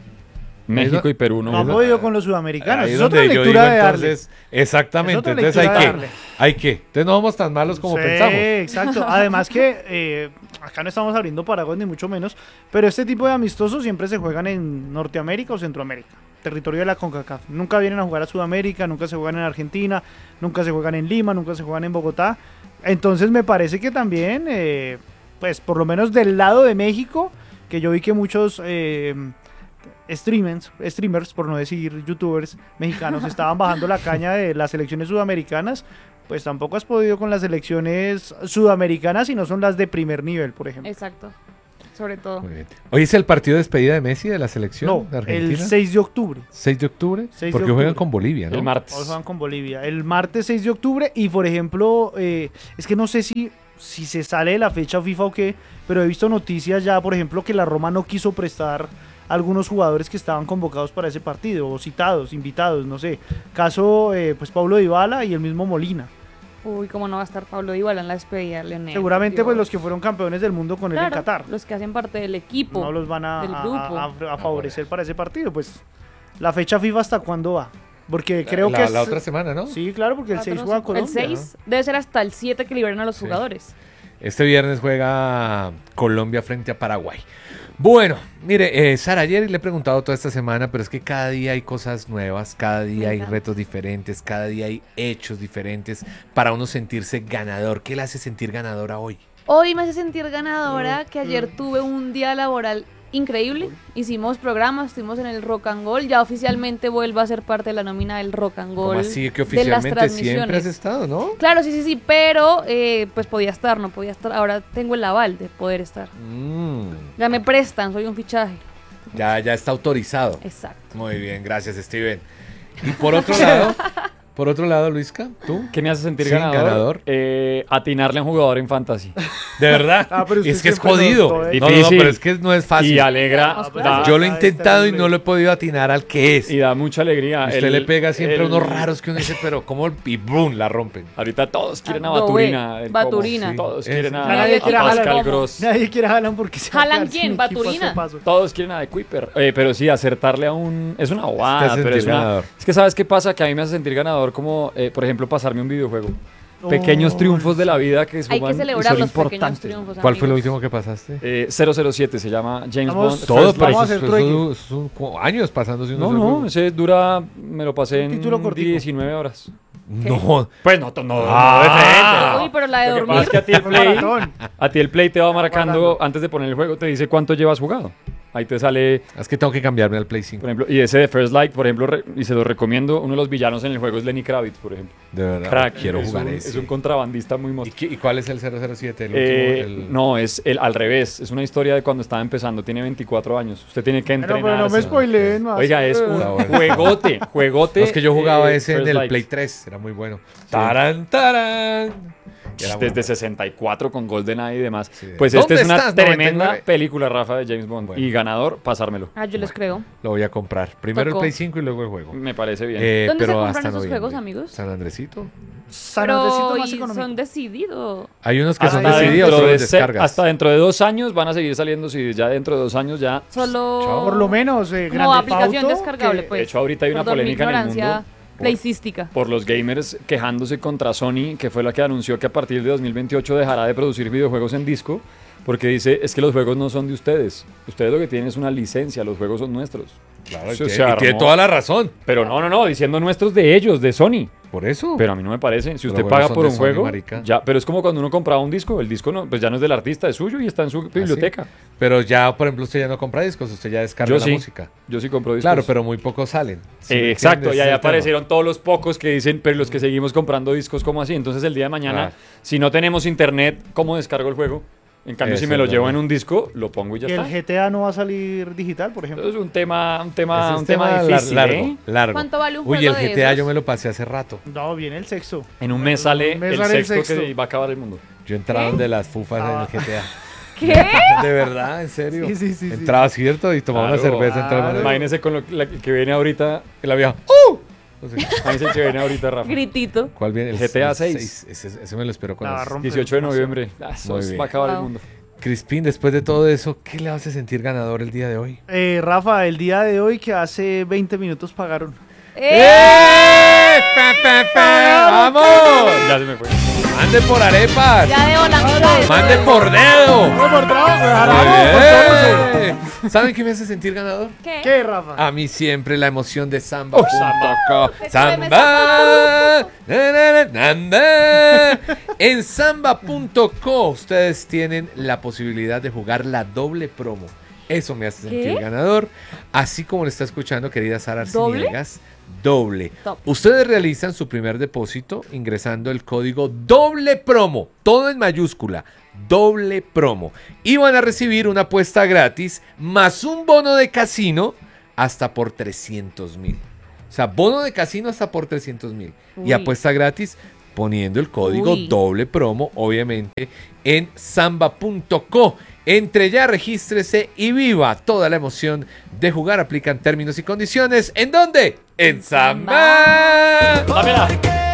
México y Perú. No No, han podido con los sudamericanos. Ahí Es es otra donde yo lectura digo, de darle. entonces, exactamente. Es otra Entonces hay lectura que, de darle. hay que. Entonces no vamos tan malos como Sí, pensamos. exacto. Además que eh, acá no estamos abriendo paraguas ni mucho menos, pero este tipo de amistosos siempre se juegan en Norteamérica o Centroamérica, territorio de la CONCACAF. Nunca vienen a jugar a Sudamérica, nunca se juegan en Argentina, nunca se juegan en Lima, nunca se juegan en Bogotá. Entonces me parece que también, eh, pues por lo menos del lado de México, que yo vi que muchos... Eh, Streamers, streamers, por no decir youtubers mexicanos, estaban bajando la caña de las selecciones sudamericanas, pues tampoco has podido con las selecciones sudamericanas y no son las de primer nivel, por ejemplo. Exacto. Sobre todo. Muy bien. Hoy es el partido de despedida de Messi de la selección No, de Argentina. el seis de octubre. seis de octubre. seis de Porque octubre. juegan con Bolivia, ¿no? El martes. Hoy juegan con Bolivia. El martes seis de octubre y, por ejemplo, eh, es que no sé si, si se sale de la fecha FIFA o qué, pero he visto noticias ya, por ejemplo, que la Roma no quiso prestar a algunos jugadores que estaban convocados para ese partido, o citados, invitados, no sé. Caso, eh, pues, Paulo Dybala y el mismo Molina. Uy, cómo no va a estar Pablo Dybala en la despedida, Leonel. Seguramente, Dios. pues, los que fueron campeones del mundo con él en Claro, Qatar. los que hacen parte del equipo. No los van a, del a- grupo. a- a favorecer para ese partido. Pues, la fecha FIFA, ¿hasta cuándo va? Porque creo la, que es... la otra semana, ¿no? Sí, claro, porque el Cuatro, seis no, juega cinco. Colombia. El seis debe ser hasta el siete que liberan a los Sí. jugadores. Este viernes juega Colombia frente a Paraguay. Bueno, mire, eh, Sara, ayer le he preguntado toda esta semana, pero es que cada día hay cosas nuevas, cada día hay encanta. retos diferentes, cada día hay hechos diferentes para uno sentirse ganador. ¿Qué le hace sentir ganadora hoy? Hoy me hace sentir ganadora que ayer Mm. tuve un día laboral increíble. Hicimos programas, estuvimos en el Rock and Roll. Ya oficialmente vuelvo a ser parte de la nómina del Rock and Roll. ¿Cómo así que de las oficialmente siempre has transmisiones. estado, no? Claro, sí, sí, sí, pero eh, pues podía estar, no podía estar. Ahora tengo el aval de poder estar. Mm, Ya me prestan, soy un fichaje. ya, ya está autorizado. Exacto. Muy bien, gracias, Steven. Y por otro lado, por otro lado, Luisca, ¿tú? ¿Qué me hace sentir Sí, ganador? ganador. Eh, atinarle a un jugador en fantasy. De verdad. Ah, pero usted es que es siempre nos jodido. todo es No, no, no, difícil. pero es que no es fácil. Y alegra. Ah, da- Yo lo he Ah, intentado y está no lo he podido atinar al que es. y da mucha alegría. Usted El- le pega siempre el- unos raros que uno dice, pero ¿cómo? Y boom, la rompen. Ahorita todos quieren a Ah, no, Baturina. ve, el cómo. Baturina. Sí, Todos Sí. quieren a, Nadie a quiere a Pascal Haaland. Gross. Nadie quiere a Haaland porque se va a ¿Haaland quedar sin quién? equipo a este ¿Baturina? paso. Todos quieren a de Kuiper. Eh, pero sí, acertarle a un... Es una Te bobada, hace pero es sentir una... ganador. Es que ¿sabes qué pasa? Que a mí me hace sentir ganador como, eh, por ejemplo, pasarme un videojuego. Pequeños Oh, triunfos de la vida que Hay suman que y celebrar son los pequeños importantes. triunfos. ¿Cuál fue lo amigos. último que pasaste? Eh, cero cero siete se llama James Vamos, Bond. todo, First pero Light. vamos a hacer eso, trueque. eso- eso son como años pasándose uno No, solo no, juego. ese dura... Me lo pasé Un en título cortico. diecinueve horas. No, Pues no, no, no, Ah. no de frente. Uy, pero la de Lo que dormir. pasa es que a ti el Fue Play, maratón. a ti el Play te va marcando, Guardando. antes de poner el juego, te dice cuánto llevas jugado. Ahí te sale, es que tengo que cambiarme al Play cinco. por ejemplo, y ese de First Light, por ejemplo, re- y se lo recomiendo, uno de los villanos en el juego es Lenny Kravitz, por ejemplo. De verdad, Crack, quiero es jugar un, ese. Es un contrabandista muy ¿Y, monstruo. qué- y cuál es el cero cero siete? El Eh, último, el- No, es el al revés, es una historia de cuando estaba empezando, tiene veinticuatro años. Usted tiene que Pero, entrenar. pero no me spoileen más. Oiga, es un Está bueno. juegote, juegote. No, es que yo jugaba eh, ese en First el Light. Play tres, era muy bueno. Tarán, tarán. Y era muy Desde bueno. sesenta y cuatro con GoldenEye y demás. Sí. Pues ¿Dónde esta es una estás, tremenda noventa y nueve? película, Rafa, de James Bond. Bueno. Y ganador, pasármelo. Ah, yo les creo. Lo voy a comprar. Primero Tocó. el Play cinco y luego el juego. Me parece bien. Eh, ¿Dónde se pero compran hasta esos noviembre. juegos, amigos? San Andresito. San Andresito Pero más y económico. son decididos. Hay unos que son hasta, decididos, dentro solo de los se- descargas. hasta dentro de dos años van a seguir saliendo C Ds. Ya dentro de dos años ya. Solo. Chao. Por lo menos, eh, Como Grand aplicación Theft Auto, descargable, que- pues. De hecho, ahorita hay una Perdón, mi polémica en el ignorancia mundo. por- playcística. Por los gamers quejándose contra Sony, que fue la que anunció que a partir de dos mil veintiocho dejará de producir videojuegos en disco, porque dice, es que los juegos no son de ustedes. Ustedes lo que tienen es una licencia, los juegos son nuestros. Claro, y Eso tiene, se y tiene armó. toda la razón. Pero no, no, no, diciendo nuestros de ellos, de Sony. Por eso. Pero a mí no me parece. Si Pero usted bueno, paga son por de un Sony, juego, marica. ya, pero es como cuando uno compraba un disco. El disco no, pues ya no es del artista, es suyo y está en su biblioteca. Pero ya, por ejemplo, usted ya no compra discos, usted ya descarga Yo la sí. música. Yo sí compro discos. Claro, pero muy pocos salen. ¿Sí Eh, me exacto, entiendes? y ahí Ese es el tema. aparecieron todos los pocos que dicen, pero los que seguimos comprando discos, ¿cómo así? Entonces el día de mañana, Ah. si no tenemos internet, ¿cómo descargo el juego? En cambio, si Eso me lo es llevo verdad. en un disco, lo pongo y ya Y el está. G T A no va a salir digital, por ejemplo. Entonces es un tema, un tema, Ese es un tema lar- difícil, largo, ¿eh? largo. ¿Cuánto vale un Uy, juego el de G T A esos? yo me lo pasé hace rato. No, viene el sexto. En un mes En sale un mes el sale el sexto que sexto. va a acabar el mundo. Yo entraba ¿Qué? de las fufas Ah. en el G T A. ¿Qué? De verdad, en serio. Sí, sí, sí, sí. Entraba, ¿cierto? Y tomaba una Claro. cerveza. entraba Claro. en- Imagínese con lo la que viene ahorita, Y la vieja. ¡Uh! Entonces, imagínese el que viene ahorita, Rafa. Gritito. ¿cuál viene? El G T A el seis. Ese, ese me lo espero con La las- rompe dieciocho de demasiado. noviembre. Ah, eso Muy es- bien. va a acabar el Wow. mundo. Crispín, después de todo eso, ¿qué le hace sentir ganador el día de hoy? Eh, Rafa, el día de hoy que hace veinte minutos pagaron. ¡Eh! Pa, pa, pa! ¡Vamos! Ya se me fue. ¡Mande por arepas! Ya debo la mitad de ¡Mande todo. por dedo! ¡Vamos por trabajo! Muy ¡Vamos! bien. ¿Saben qué me hace sentir ganador? ¿Qué? ¿Qué, Rafa? A mí siempre la emoción de samba. Oh, samba. punto co. Te Samba. come Na, na, na, na, na. En samba punto co ustedes tienen la posibilidad de jugar la doble promo. Eso me hace sentir ¿Qué? ganador. Así como le está escuchando, querida Sara ¿Doble? Arciniegas. doble. Top. Ustedes realizan su primer depósito ingresando el código doble promo, todo en mayúscula, doble promo. Y van a recibir una apuesta gratis más un bono de casino hasta por trescientos mil. O sea, bono de casino hasta por trescientos mil. Y Uy. apuesta gratis poniendo el código Uy. doble promo, obviamente, en samba punto co. Entre ya, regístrese y viva toda la emoción de jugar. Aplican términos y condiciones. ¿En dónde? En Samba. Dámela.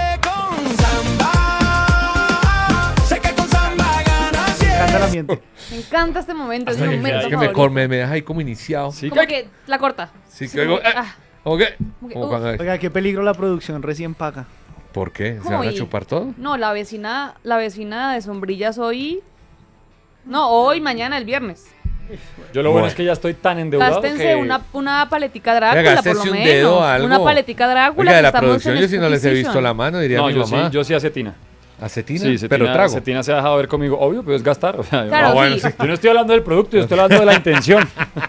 Me encanta el ambiente. Me encanta este momento, es Hasta mi que momento queda- Es que me, favorito. cor- me, me deja ahí como iniciado. Sí, Como que- que la corta. Sí, Sí, que oigo, como que, eh, ah, ¿cómo que? como que, Como uh. cuando- Oiga, qué peligro la producción recién paga. ¿Por qué? ¿Se van a Uy. chupar todo? No, la vecina, la vecina de sombrillas hoy. No, hoy, mañana, el viernes. Yo lo bueno Bueno. es que ya estoy tan endeudado Gástense que... una, una paletica Drácula, Oiga, por lo gástese un menos. dedo, algo. Una paletica Drácula. Oiga, de que la estamos producción en yo sí no les he Spooky visto Season. la mano, diría No, mi yo sí, mamá. yo sí acetina. ¿Acetina? Sí, Cetina, pero trago. Cetina se ha dejado ver conmigo, obvio, pero es gastar. O sea, Claro, no, bueno, sí. sí. Yo no estoy hablando del producto, yo estoy hablando de la intención.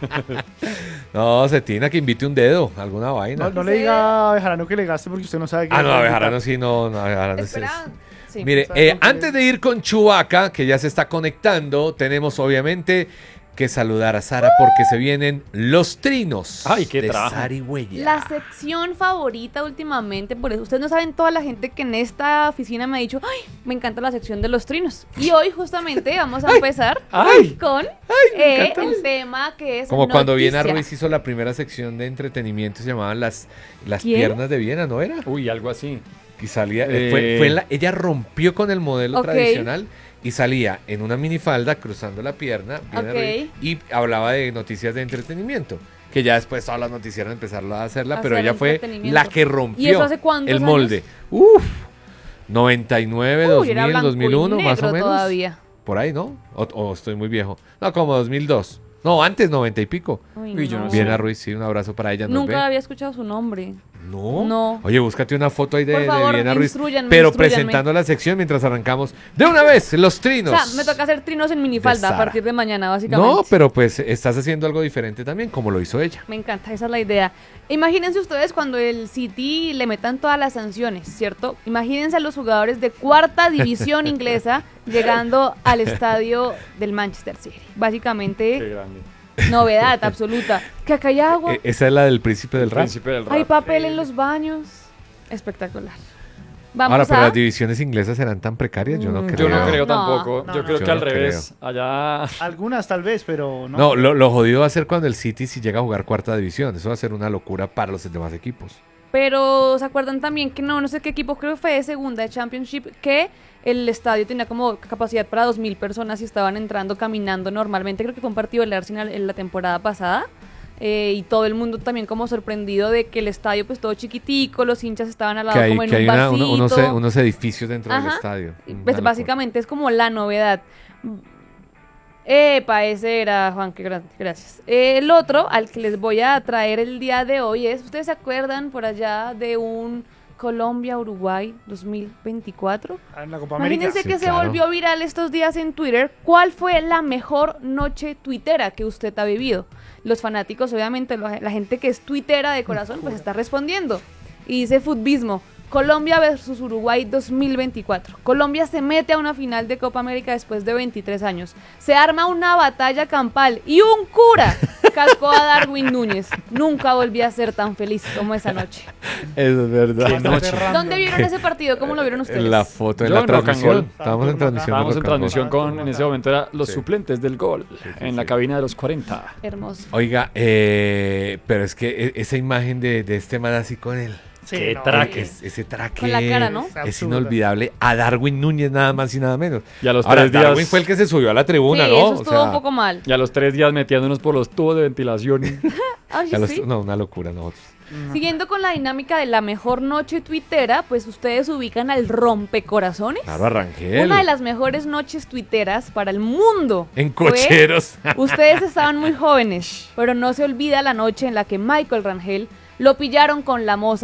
No, Cetina, que invite un dedo, alguna vaina. No, no le diga a Bejarano que le gaste porque usted no sabe qué Ah, le no, va a a Bejarano invitar. sí, no, no, a Bejarano sí es- Espera. Sí. Mire, ¿sabe eh, con qué? antes de ir con Chubaca, que ya se está conectando, tenemos obviamente que saludar a Sara porque se vienen los trinos Ay, qué de trabajo. Zarigüeya. La sección favorita últimamente, por eso ustedes no saben toda la gente que en esta oficina me ha dicho, ay, me encanta la sección de los trinos. Y hoy justamente vamos a empezar ay. con me eh, encanta. el tema que es Como cuando Viena noticia. Ruiz hizo la primera sección de entretenimiento, se llamaban las, las ¿Quién? piernas de Viena, ¿no era? Uy, algo así. Y salía, Eh. fue, fue la- ella rompió con el modelo Ok. tradicional y salía en una minifalda cruzando la pierna Viena Ok. Ruiz, y hablaba de noticias de entretenimiento. Que ya después todas las noticieras empezaron a hacerla, pero Hacer ella fue entretenimiento. la que rompió ¿Y eso hace cuántos el molde. Uf, noventa y nueve, Uy, era dos mil, blanco dos mil y uno, más o negro menos. todavía. Por ahí, ¿no? O, o estoy muy viejo. No, como dos mil dos. No, antes, noventa y pico. Uy, Uy, yo no no. sé. Viena Ruiz, sí, un abrazo para ella. nos Nunca ve. había escuchado su nombre. No. No. Oye, búscate una foto ahí de, Por de favor, Viena Ruiz. instruyanme, Pero instruyanme. presentando la sección mientras arrancamos. De una vez, los O trinos. sea, me toca hacer trinos en minifalda de a Sara. partir de mañana, básicamente. No, pero pues estás haciendo algo diferente también, como lo hizo ella. Me encanta, esa es la idea. Imagínense ustedes cuando el City le metan todas las sanciones, ¿cierto? Imagínense a los jugadores de cuarta división inglesa llegando al estadio del Manchester City. Qué Básicamente, grande. novedad absoluta. Que acá hay agua, E- esa es la del príncipe del El rap. príncipe del rap. hay papel en los baños. Espectacular. Vamos Ahora, pero a... las divisiones inglesas serán tan precarias, yo no Mm, creo. Yo no creo No, tampoco. no, yo no. creo Yo que al no revés. Allá. Algunas tal vez, pero no. No, lo, lo jodido va a ser cuando el City si llega a jugar cuarta división. Eso va a ser una locura para los demás equipos. Pero ¿se acuerdan también que no, no sé qué equipo, creo que fue de segunda de Championship, que el estadio tenía como capacidad para dos mil personas y estaban entrando caminando normalmente? Creo que fue un partido del Arsenal en la temporada pasada. Eh, y todo el mundo también como sorprendido de que el estadio pues todo chiquitico, los hinchas estaban al lado Que hay, como en que un hay una- vasito. uno- unos, e- unos edificios dentro del Ajá. estadio. Y, Una Pues locura. básicamente es como la novedad. Epa, ese era Juan, que gra- gracias. Eh, el otro al que les voy a traer el día de hoy es, ¿ustedes se acuerdan por allá de un Colombia-Uruguay dos mil veinticuatro? En la Copa América. Imagínense Sí, que se claro. volvió viral estos días en Twitter. ¿Cuál fue la mejor noche tuitera que usted ha vivido? Los fanáticos, obviamente, lo- la gente que es tuitera de corazón, pues está respondiendo. Y dice Futbismo, Colombia versus Uruguay dos mil veinticuatro. Colombia se mete a una final de Copa América después de veintitrés años. Se arma una batalla campal y un cura cascó a Darwin Núñez. Nunca volví a ser tan feliz como esa noche. Eso es verdad. Bastante noche. random. ¿Dónde vieron ese partido? ¿Cómo lo vieron ustedes? En la foto, en Yo la en Rock and transmisión. Roll. Estábamos en transmisión. de Estábamos en Rock and Roll. transmisión con, en Acá. ese momento era los Sí. suplentes del gol sí, en la sí. cabina de los cuarenta. Hermoso. Oiga, eh, pero es que e- esa imagen de, de este man así con él. Sí, Qué no, traque. Es- ese traque Con la cara, ¿no? es Absurda. inolvidable. A Darwin Núñez nada más y nada menos. Y a los Ahora, tres días. Darwin fue el que se subió a la tribuna, Sí, ¿no? eso O estuvo sea, un poco mal. Y a los tres días metiéndonos por los tubos de ventilación. Ay, a los- sí. No, una locura nosotros. Siguiendo con la dinámica de la mejor noche tuitera, pues ustedes ubican al rompecorazones. Claro, Arrangel. Una de las mejores noches tuiteras para el mundo. En fue- cocheros. Ustedes estaban muy jóvenes, pero no se olvida la noche en la que Michael Rangel lo pillaron con la moza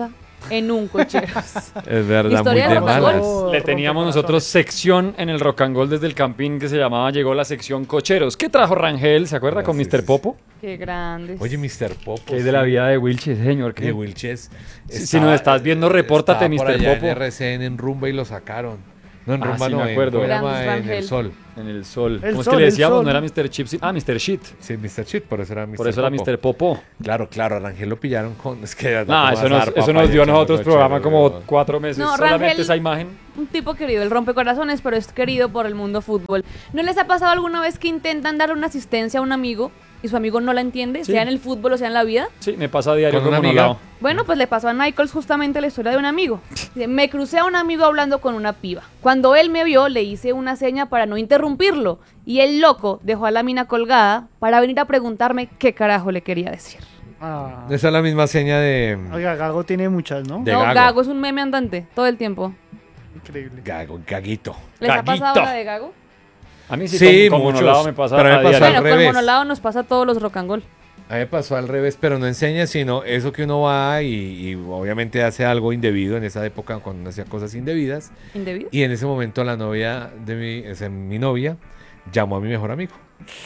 en un Cocheros. Es verdad, Historia muy de de Rock and malas. Roll. Le teníamos nosotros sección en el Rock and Roll desde el Campín que se llamaba Llegó la sección Cocheros. ¿Qué trajo Rangel? ¿Se acuerda Ah, con sí, mister sí, sí. Popo? Qué grandes. Oye, mister Popo. Que es de la sí. vida de Wilches, señor. De ¿Qué? Wilches. Si- si nos estás viendo, repórtate, estaba por mister allá Popo. En R C N, en Rumba y lo sacaron. No, en Ah, Rumba sí, no, me en acuerdo. programa Grandes en El Rangel. Sol. En el sol. El ¿Cómo es sol, que le el decíamos? sol. No era mister Chip. sí- Ah, mister Shit. Sí, mister Chit, por eso era mister Por eso era Popo. mister Popo. Claro, claro, a Rangel lo pillaron con... Es que No, eso nos, eso nos dio a nosotros programa como cuatro meses. No, solamente Rangel- esa imagen. Un tipo querido, el rompecorazones, pero es querido por el mundo fútbol. ¿No les ha pasado alguna vez que intentan darle una asistencia a un amigo y su amigo no la entiende, Sí. sea en el fútbol o sea en la vida? Sí, me pasa a diario ¿Con una como amiga? Nolao. Bueno, pues le pasó a Nichols justamente la historia de un amigo. Dice, me crucé a un amigo hablando con una piba. Cuando él me vio, le hice una seña para no interrumpirlo. Y el loco dejó a la mina colgada para venir a preguntarme qué carajo le quería decir. Ah. Esa es la misma seña de... Oiga, Gago tiene muchas, ¿no? De no, Gago. Gago es un meme andante, todo el tiempo. Increíble. Gago, Gaguito. ¿Les ha pasado Gaguito. la de Gago? A mí sí, Sí, con, con muchos, Nolao me pasa pero me a pasó diario. al Bueno, con revés. Monolado nos pasa a todos los rock and roll. A mí me pasó al revés, pero no enseña, sino eso que uno va y, y obviamente hace algo indebido en esa época cuando uno hacía cosas indebidas. ¿Indebido? Y en ese momento la novia de mi, o sea, mi novia llamó a mi mejor amigo.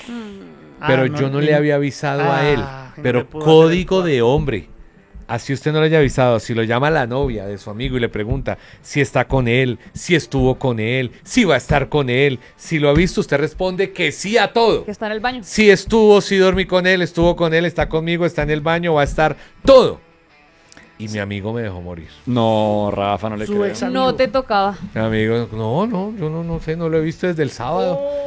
Pero Ah, yo no le había avisado a él. Ah, no Pero te pudo hacer código el- de hombre. Así usted no le haya avisado, si lo llama la novia de su amigo y le pregunta si está con él, si estuvo con él, si va a estar con él, si lo ha visto, usted responde que sí a todo. Que está en el baño. Si estuvo, si dormí con él, estuvo con él, está conmigo, está en el baño, va a estar todo. Y mi amigo me dejó morir. No, Rafa, no le Su creo. ex- No amigo. te tocaba. Mi amigo, no, no, yo no, no sé, no lo he visto desde el sábado. Oh.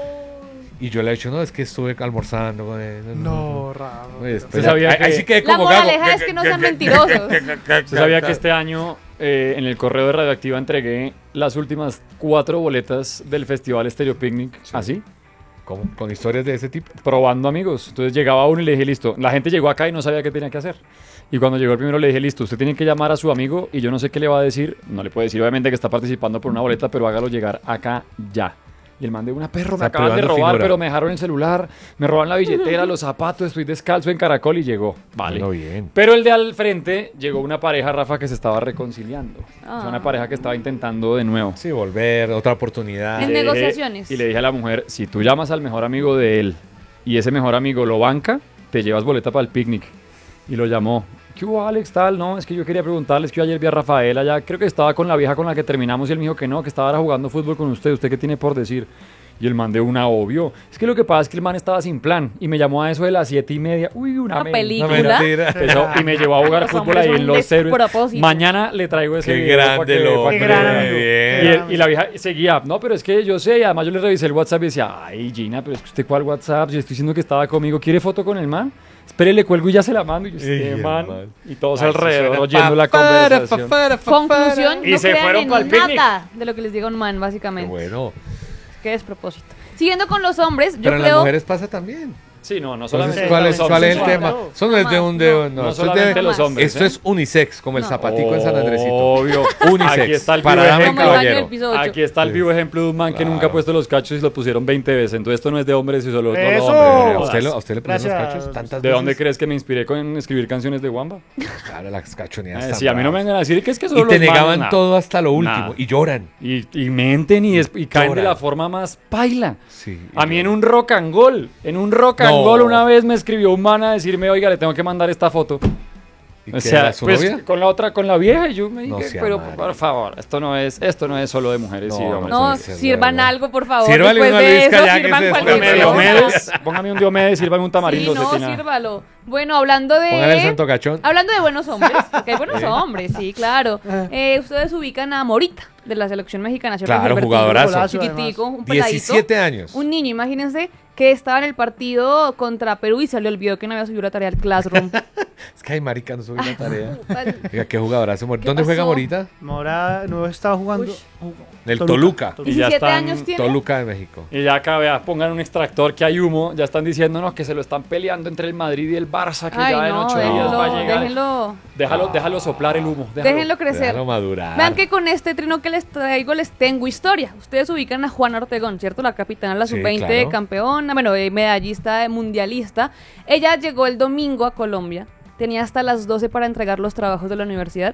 Y yo le he dicho, no, es que estuve almorzando con él. No, Rafa. No, y después ¿Usted ya- sabía ahí, que- ahí sí quedé La como gago. moraleja es que no sean mentirosos. ¿Usted sabía que este año eh, en el correo de Radioactiva entregué las últimas cuatro boletas del Festival Stereo Picnic? Así, ¿Cómo? ¿Con historias de ese tipo? probando amigos. Entonces llegaba uno y le dije, listo. La gente llegó acá y no sabía qué tenía que hacer. Y cuando llegó el primero le dije, listo, usted tiene que llamar a su amigo y yo no sé qué le va a decir. No le puede decir, obviamente, que está participando por una boleta, pero hágalo llegar acá ya. Y el man de una perro, O me sea, acaban de privando robar, figura. pero me dejaron el celular, me roban la billetera, los zapatos, estoy descalzo en Caracol y llegó. Vale. Bueno, bien. Pero el de al frente llegó una pareja, Rafa, que se estaba reconciliando. Ah. O sea, una pareja que estaba intentando de nuevo. Sí, volver, otra oportunidad. En Le dije- negociaciones. y le dije a la mujer, si tú llamas al mejor amigo de él y ese mejor amigo lo banca, te llevas boleta para el picnic. Y lo llamó. ¿Qué hubo, Alex? Tal, no, es que yo quería preguntarles que yo ayer vi a Rafael allá, creo que estaba con la vieja con la que terminamos y él me dijo que no, que estaba ahora jugando fútbol con usted. ¿Usted qué tiene por decir? Y el man de una, obvio. Es que lo que pasa es que el man estaba sin plan y me llamó a eso de las siete y media. Uy, una, Una men- película. No, mentira. Empezó y me llevó a jugar Los fútbol hombres ahí son en los héroes. despropósitos. Mañana le traigo ese Qué video pa' grande que- lo pa' Qué que gran lo amigo. y, bien. Qué el- y la vieja seguía, no, pero es que yo sé, y además yo le revisé el WhatsApp y decía, ay, Gina, pero es que usted cuál WhatsApp, yo estoy diciendo que estaba conmigo, ¿quiere foto con el man? Espere, le cuelgo y ya se la mando. Y yo, Ey, este el man, man. y todos Ay, alrededor suena oyendo la pa- para, conversación. pa- para, pa- Conclusión, Y no se crean fueron en pa'l picnic. nada de lo que les diga un man, Qué básicamente. bueno. Qué despropósito. Siguiendo con los hombres, yo Pero en las creo... mujeres pasa también. Sí, no, no Entonces, solamente ¿cuál, los es, hombres, ¿cuál es el son- claro. tema? Eso no es de un dedo, no. No esto es solamente de- los hombres. Esto ¿eh? es unisex, como el No. zapatico en San Andresito. Obvio. Unisex, Aquí está el para vivo dama y Como el baño del caballero. piso ocho. Aquí está el Sí. vivo ejemplo de un man que Claro. nunca ha puesto los cachos y lo pusieron veinte veces. Entonces esto no es de hombres y solo no, no, ¡Eso! hombre, Hombre, ¿A no usted, lo- jodas. a usted le pusieron los Gracias. cachos tantas ¿De dónde veces? crees que me inspiré con escribir canciones de Wamba? Claro, las cachoneadas Eh, tan sí, a mí no me bravas. vengan a decir que es que solo Y te los manes, negaban nada. todo hasta lo último. Nada. Y lloran. Y, y menten y, es- y caen de Lloran. la forma más paila. Sí, y A mí en lloran. un rock and roll, en un rock and No. roll una vez me escribió un man a decirme, oiga, le tengo que mandar esta foto. ¿Y O qué sea, era su pues novia? con la otra, con la vieja, y yo me No dije, sea pero madre. por favor, esto no es, esto no es solo de mujeres y No, de hombres. No, Eso es sirvan verdad. algo, por favor. Sírvale Después una de Luis eso, Callac, sirvan ese es cualquier Póngame Pero- cosa. Diomedes, póngame un Diomedes, sírvame un Sí, tamarindo. no, Cetina. sírvalo. Bueno, hablando de... Póngale el santo cachón. Hablando de buenos hombres, porque hay buenos hombres, sí, claro. Eh, ustedes ubican a Morita, de la selección mexicana. ¿cierto? Claro, Gilbertito, jugadorazo. Golazo, Chiquitico, un peladito. diecisiete años. Un niño, imagínense, que estaba en el partido contra Perú y se le olvidó que no había subido la tarea al Classroom. Es que ay, marica, no subí la tarea. Tal- Oiga, qué jugadorazo. Mor- ¿Qué ¿Dónde juega pasó? Morita? Mora no está jugando. Uy. Del Toluca. Y ya diecisiete están años tiene. Toluca de México. Y ya acá, vea, pongan un extractor que hay humo, ya están diciendo, no, que se lo están peleando entre el Madrid y el Barça, que Ay, ya en no, ocho días déjenlo, va a llegar. déjenlo, Déjalo, déjalo soplar el humo. Déjalo. déjenlo crecer. Déjalo madurar. Vean que con este trino que les traigo les tengo historia. Ustedes ubican a Juana Ortegón, ¿cierto? La capitana de la Sí, sub veinte, claro. campeona, bueno, eh, medallista, eh, mundialista. Ella llegó el domingo a Colombia. Tenía hasta las doce para entregar los trabajos de la universidad.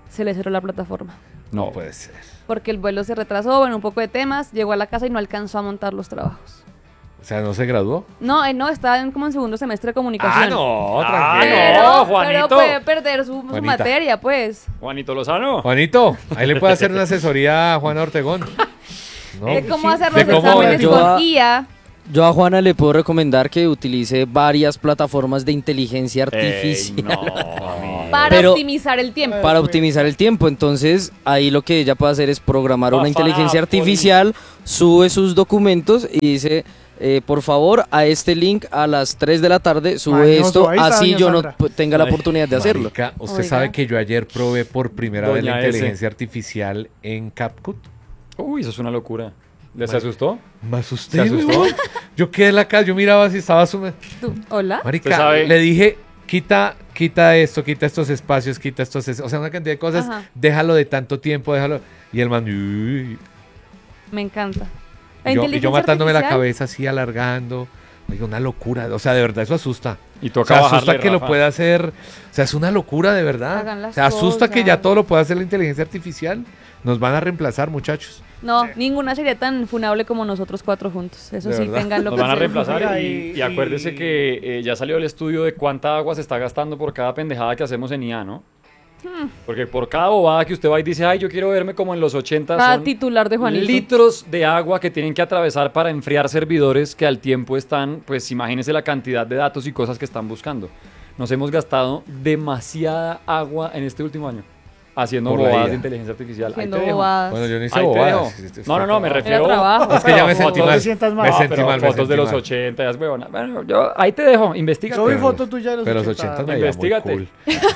se le cerró la plataforma. No puede ser. Porque el vuelo se retrasó, bueno, un poco de temas, llegó a la casa y no alcanzó a montar los trabajos. O sea, ¿no se graduó? No, eh, no, estaba en, como en segundo semestre de comunicación. Ah, no, Ah, tranquilo. Pero, no, Juanito. pero puede perder su, su Juanita. materia, pues. Juanito Lozano. Juanito, ahí le puede hacer una asesoría a Juana Ortegón. ¿No? De cómo hacer de los cómo- exámenes yo- con I A. Yo a Juana le puedo recomendar que utilice varias plataformas de inteligencia Ey, artificial no, amigo. Para Pero- optimizar el tiempo. para optimizar el tiempo. Entonces, ahí lo que ella puede hacer es programar una Bafana, inteligencia poli. artificial, sube sus documentos y dice, eh, por favor, a este link a las tres de la tarde, sube Mañoso, esto, ahí está, así doña yo no Sandra. p- tenga la Ay, oportunidad de hacerlo. Marica, ¿usted Oiga. sabe que yo ayer probé por primera vez la Doña S. inteligencia artificial en CapCut? Uy, eso es una locura. ¿Les asustó? Me asusté, ¿Se asustó? weón. Yo quedé en la casa, yo miraba si estaba su... Tú, Hola. Marica, ¿Usted sabe? le dije, quita, quita esto, quita estos espacios, quita estos... es- O sea, una cantidad de cosas, Ajá. déjalo de tanto tiempo, déjalo... Y el man... uy, Me encanta. La y yo, y yo inteligencia matándome la artificial, cabeza así, alargando. Oiga, una locura. O sea, de verdad, eso asusta. Y O toca sea, asusta bajarle, que lo Rafa. pueda hacer. O sea, es una locura, de verdad. Hagan las O sea, asusta que ya cosas. todo lo pueda hacer la inteligencia artificial. Nos van a reemplazar, muchachos. No, ninguna sería tan funable como nosotros cuatro juntos. Eso De sí, verdad. tenganlo Nos van a presente. reemplazar Oiga, y, y- y acuérdese y- que eh, ya salió el estudio de cuánta agua se está gastando por cada pendejada que hacemos en I A, ¿no? Porque por cada bobada que usted va y dice, ay, yo quiero verme como en los ochenta, Cada son titular de Juanito. litros de agua que tienen que atravesar para enfriar servidores que al tiempo están, pues imagínese la cantidad de datos y cosas que están buscando. Nos hemos gastado demasiada agua en este último año haciendo Por la bobadas I A. de inteligencia artificial. Ahí Haciendo te dejo. bobadas. Bueno, yo no hice Ahí te bobadas. dejo. No, no, no, me Era refiero trabajo. Es que ya me Pero sentí fotos- mal. te sientas mal. Me No, sentí pero mal, me fotos sentí de los mal. ochenta, ya es huevona. Bueno, yo ahí te dejo, investiga. Soy Pero- foto tuya de los Pero los ochenta. ochenta me veía muy Investígate. cool.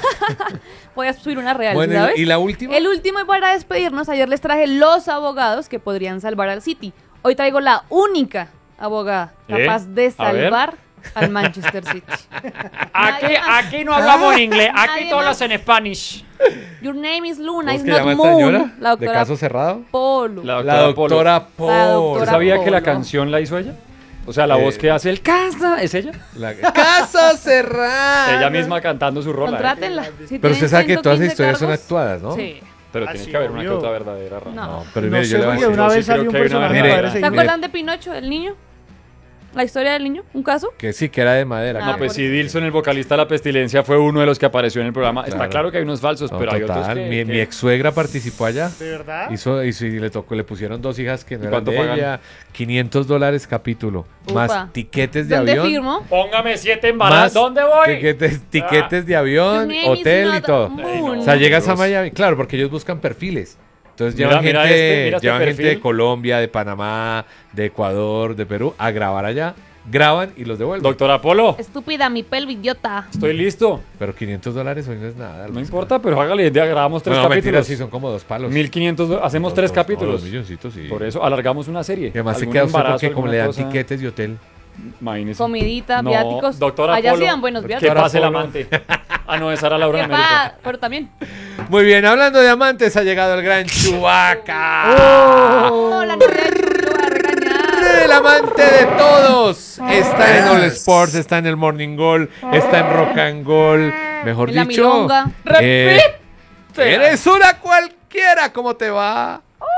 Voy a subir una real, Bueno, ¿sabes? ¿y la última? El último y para despedirnos, ayer les traje los abogados que podrían salvar al City. Hoy traigo la única abogada ¿Eh? capaz de A ver. salvar al Manchester City. Aquí, Nadie más. aquí no hablamos en inglés, Nadie aquí todos más. los en Spanish. Your name is Luna, ¿Cómo is es que not llama esta Moon. señora? La ¿De doctora caso cerrado? Polo. La La doctora Polo. La Paul. doctora ¿Usted sabía que la Polo. canción la hizo ella? O sea, la Eh, voz que hace el casa, ¿es ella? La... ¡Caso cerrado! Ella misma cantando su rola. ¿eh? Contrátenla. Si Pero usted tienen sabe que todas las ciento quince historias son cargos, actuadas, ¿no? Sí. Pero Ah, tiene sí, que haber una que obvio. otra verdadera. Rafa. No. No, pero No mire, sé, yo le voy a porque decir. una sí vez creo salió un que hay una personaje Mire, de Padres e ¿Se Hijos. acuerdan de Pinocho, el niño? ¿La historia del niño? ¿Un caso? Que sí, que era de madera. Ah, No, que- pues sí, Dilson, el vocalista de La Pestilencia, fue uno de los que apareció en el programa. Está Claro. claro que hay unos falsos, No, pero hay otros total. que... Mi, que- mi ex suegra participó allá. ¿De verdad? Hizo, hizo- y le tocó, le pusieron dos hijas que no ¿Y eran cuánto de pagan? ella. quinientos dólares capítulo. Upa. Más tiquetes de ¿Dónde avión. firmo? Póngame siete Más embarazos. ¿Dónde voy? Tiquetes, tiquetes de Your avión, name is hotel y not todo. Moon. O sea, llegas a Dios. Miami. Claro, porque ellos buscan perfiles. Entonces Mira, llevan, mira gente, este, mira este llevan gente de perfil. Colombia, de Panamá, de Ecuador, de Perú a grabar allá. Graban y los devuelven. Doctor Apolo, Estúpida, mi pelvo idiota. estoy listo. Pero quinientos dólares hoy no es nada. No importa, pero hágale, ya grabamos tres Bueno, mentira, capítulos. sí, son como dos palos. mil quinientos, do- hacemos Dos- tres dos- capítulos. dos milloncitos, sí. Por eso alargamos una serie. Y además se Algún queda usted embarazo, porque como alguna le dan cosa. tiquetes de hotel. Imagínese. Comidita, No, viáticos. doctor Allá Apolo, sí dan buenos Que viáticos. pase el Apolo. amante. Ah, no, esa era Laura en Que América. pa- Pero también. Muy bien, hablando de amantes, ha llegado el gran Chubaca. Oh, la novia de Chuy lo va a regañar. El amante de todos. Está en All Sports, está en el Morning Goal, está en Rock and Goal. Mejor En la dicho, milonga. eh, eres una cualquiera. ¿Cómo te va?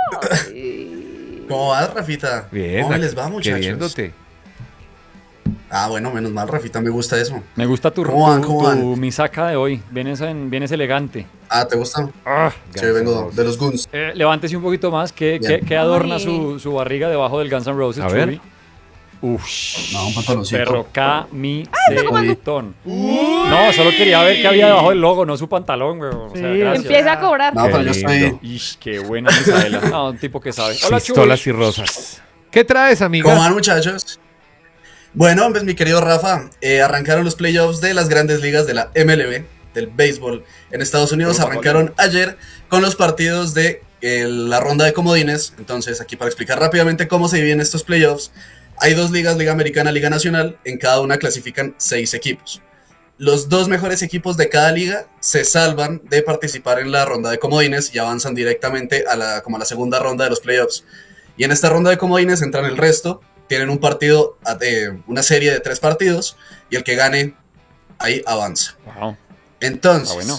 ¿Cómo vas, Rafita? Bien, ¿Cómo les va, muchachos? queriéndote. Ah, bueno, menos mal, Rafita, me gusta eso. Me gusta tu, ¿Cómo van, tu- cómo tu van? misaca de hoy. Vienes, en- vienes elegante. Ah, ¿te gusta? Ah, Sí, vengo de los Guns. eh, levántese un poquito más. ¿Qué, Bien. qué- qué adorna Ay. su, su barriga debajo del Guns N' Roses? A ver. Chuy? Ush. No, un pantaloncito. Perro camisetón. No, solo quería ver qué había debajo del logo, no su pantalón, güey. O sea, Sí, gracias. Empieza a cobrar. No, pero yo Qué estoy... lindo. Ish, qué buena Misaela. No, un tipo que sabe. Hola, Chuy. Pistolas y rosas. ¿Qué traes, amiga? ¿Cómo van, muchachos? Bueno, pues mi querido Rafa, eh, arrancaron los playoffs de las grandes ligas de la M L B, del béisbol en Estados Unidos. Pero, Arrancaron ayer con los partidos de eh, la ronda de comodines. Entonces, aquí para explicar rápidamente cómo se dividen estos playoffs, hay dos ligas, Liga Americana, Liga Nacional. En cada una clasifican seis equipos. Los dos mejores equipos de cada liga se salvan de participar en la ronda de comodines y avanzan directamente a la, como a la segunda ronda de los playoffs. Y en esta ronda de comodines entran el resto. Tienen un partido, eh, una serie de tres partidos, y el que gane, ahí avanza. Wow. Entonces, Ah, bueno.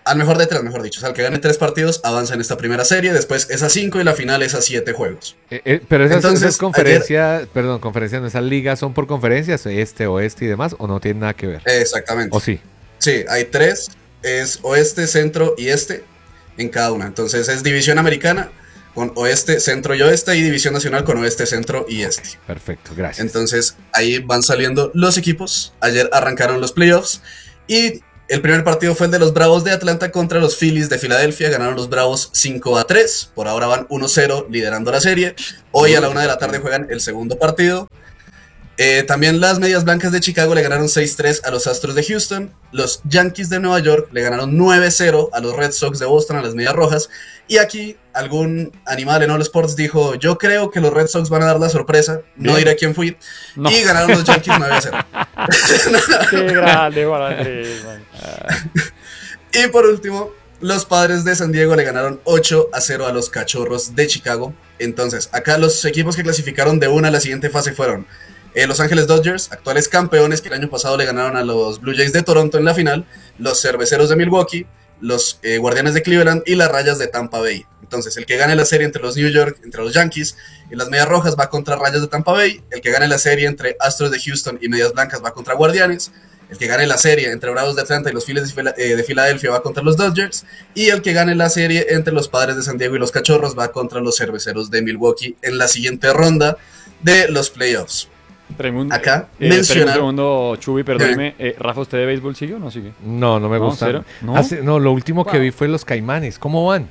al mejor de tres, mejor dicho. O sea, el que gane tres partidos avanza en esta primera serie, después es a cinco y la final es a siete juegos. Eh, eh, pero esas, Entonces, esas conferencias, perdón, conferencias, no, esas ligas son por conferencias, este, oeste y demás, o no tienen nada que ver. Exactamente. ¿O sí? Sí, hay tres, es oeste, centro y este en cada una. Entonces es división americana con oeste, centro y oeste, y división nacional con oeste, centro y este. Perfecto, gracias. Entonces ahí van saliendo los equipos. Ayer arrancaron los playoffs y el primer partido fue el de los Bravos de Atlanta contra los Phillies de Filadelfia. Ganaron los Bravos cinco a tres. Por ahora van uno cero liderando la serie. Hoy a la una de la tarde juegan el segundo partido. Eh, también las Medias Blancas de Chicago le ganaron seis tres a los Astros de Houston. Los Yankees de Nueva York le ganaron nueve cero a los Red Sox de Boston, a las Medias Rojas. Y aquí algún animal en All Sports dijo, yo creo que los Red Sox van a dar la sorpresa. No Bien. diré quién fui. No. Y ganaron los Yankees nueve a cero. Qué grande, Juan Andrés, man. Y por último, los Padres de San Diego le ganaron ocho a cero a los Cachorros de Chicago. Entonces, acá los equipos que clasificaron de una a la siguiente fase fueron eh, Los Ángeles Dodgers, actuales campeones que el año pasado le ganaron a los Blue Jays de Toronto en la final, los Cerveceros de Milwaukee, los eh, Guardianes de Cleveland y las Rayas de Tampa Bay. Entonces, el que gane la serie entre los New York, entre los Yankees y las Medias Rojas va contra Rayas de Tampa Bay. El que gane la serie entre Astros de Houston y Medias Blancas va contra Guardianes. El que gane la serie entre Bravos de Atlanta y los Phillies de, Fila- eh, de Filadelfia va contra los Dodgers. Y el que gane la serie entre los Padres de San Diego y los Cachorros va contra los Cerveceros de Milwaukee en la siguiente ronda de los playoffs. Tremendo. Acá, eh, mencionar- espere un segundo, Chubi, perdóneme. Eh, Rafa, ¿usted de béisbol sigue o no sigue? No, no me No, gusta. ¿cero? ¿No? Hace- no, lo último que Wow. vi fue los Caimanes. ¿Cómo van?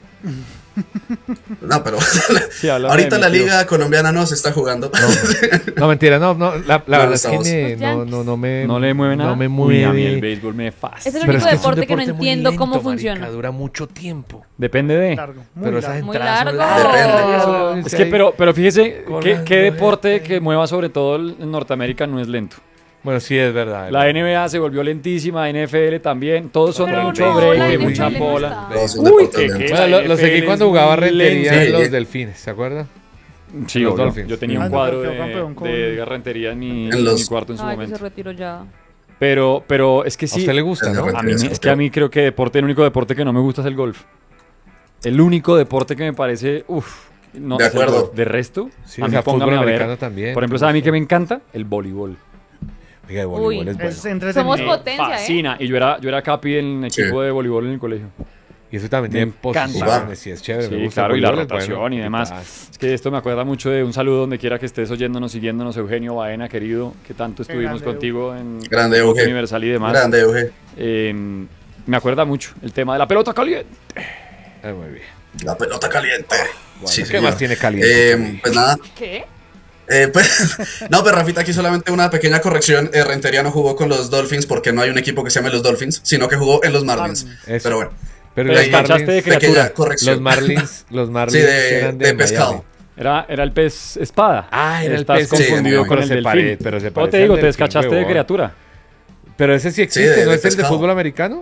No, pero Sí, hablando ahorita de la mi tío. liga colombiana no se está jugando. No, mentira, no, no. La, la No, verdad es que estamos- me- Los no, Yankees. no, no me. No le mueve nada. No me Uy, mueve. a mí el béisbol me fascina. Es el Pero único es que es un deporte que no deporte muy entiendo lento, cómo marica, funciona. dura mucho tiempo. Depende de. Largo, muy Pero largo. esas Muy entradas son largo. largas. Depende. Es que, pero, pero fíjese, Con ¿qué, las qué deporte nueve. que mueva sobre todo el- en Norteamérica no es lento? Bueno, sí, es verdad. La N B A se volvió lentísima, N F L también, todos son Pero mucho no, break, la y N F L mucha no pola. está. Todos son Uy, deportes que- lentos. que- Bueno, lo, lo seguí N F L cuando es jugaba muy Rentería lento. en los Sí. Delfines, ¿se acuerda? Sí, Los obvio. Dolphins. Yo tenía Ah, un no, cuadro quedó de, campeón con- de Edgar Rentería en mi, En en los- mi cuarto en su Ay, que se momento. retiró ya. Pero, pero es que ¿A sí, usted le gusta, Es de no? repente. a mí me- es que a mí creo que deporte, el único deporte que no me gusta es el golf. El único deporte que me parece, uff, no, De es el acuerdo. golf. De resto, Sí, a o mí sea, póngame fútbol a ver. americano también. Por ejemplo, ¿sabe a mí que me encanta? El voleibol. Oiga, el voleibol Uy. es bueno. Es entretenido. Somos Me potencia, ¿eh? fascina. Y yo era, yo era capi en el Sí. equipo de voleibol en el colegio. Y eso también Me tiene encanta. posiciones y es chévere. me Sí, gusta el claro, y la voleibol, es rotación bueno. y demás. Ah, Es que esto me acuerda mucho de un saludo donde quiera que estés oyéndonos, siguiéndonos, Eugenio Baena, querido, que tanto estuvimos grande, contigo en Grande, Deporte Euge. Universal y demás. Grande, Euge. Eh, me acuerda mucho el tema de la pelota caliente. ah, muy bien. La pelota caliente. Bueno, Sí, ¿qué señor. más tiene caliente? Eh, pues nada. ¿Qué? Eh, pues, no, pero Rafita, aquí solamente una pequeña corrección. Eh, Rentería no jugó con los Dolphins porque no hay un equipo que se llame los Dolphins, sino que jugó en los Marlins. Eso. Pero bueno, Pero Pero los despachaste de Marlins, criatura. pequeña corrección. los Marlins, los Marlins Sí, de- eran de, de Miami. pescado. Era, era el pez espada. Ah, era el Estás pez- confundido sí, con pero el se delfín. pare- pero se ¿Cómo parece te al digo? Te delfín, descachaste de huevón. criatura. Pero ese sí existe, de- ¿no de es el de pescado. fútbol americano?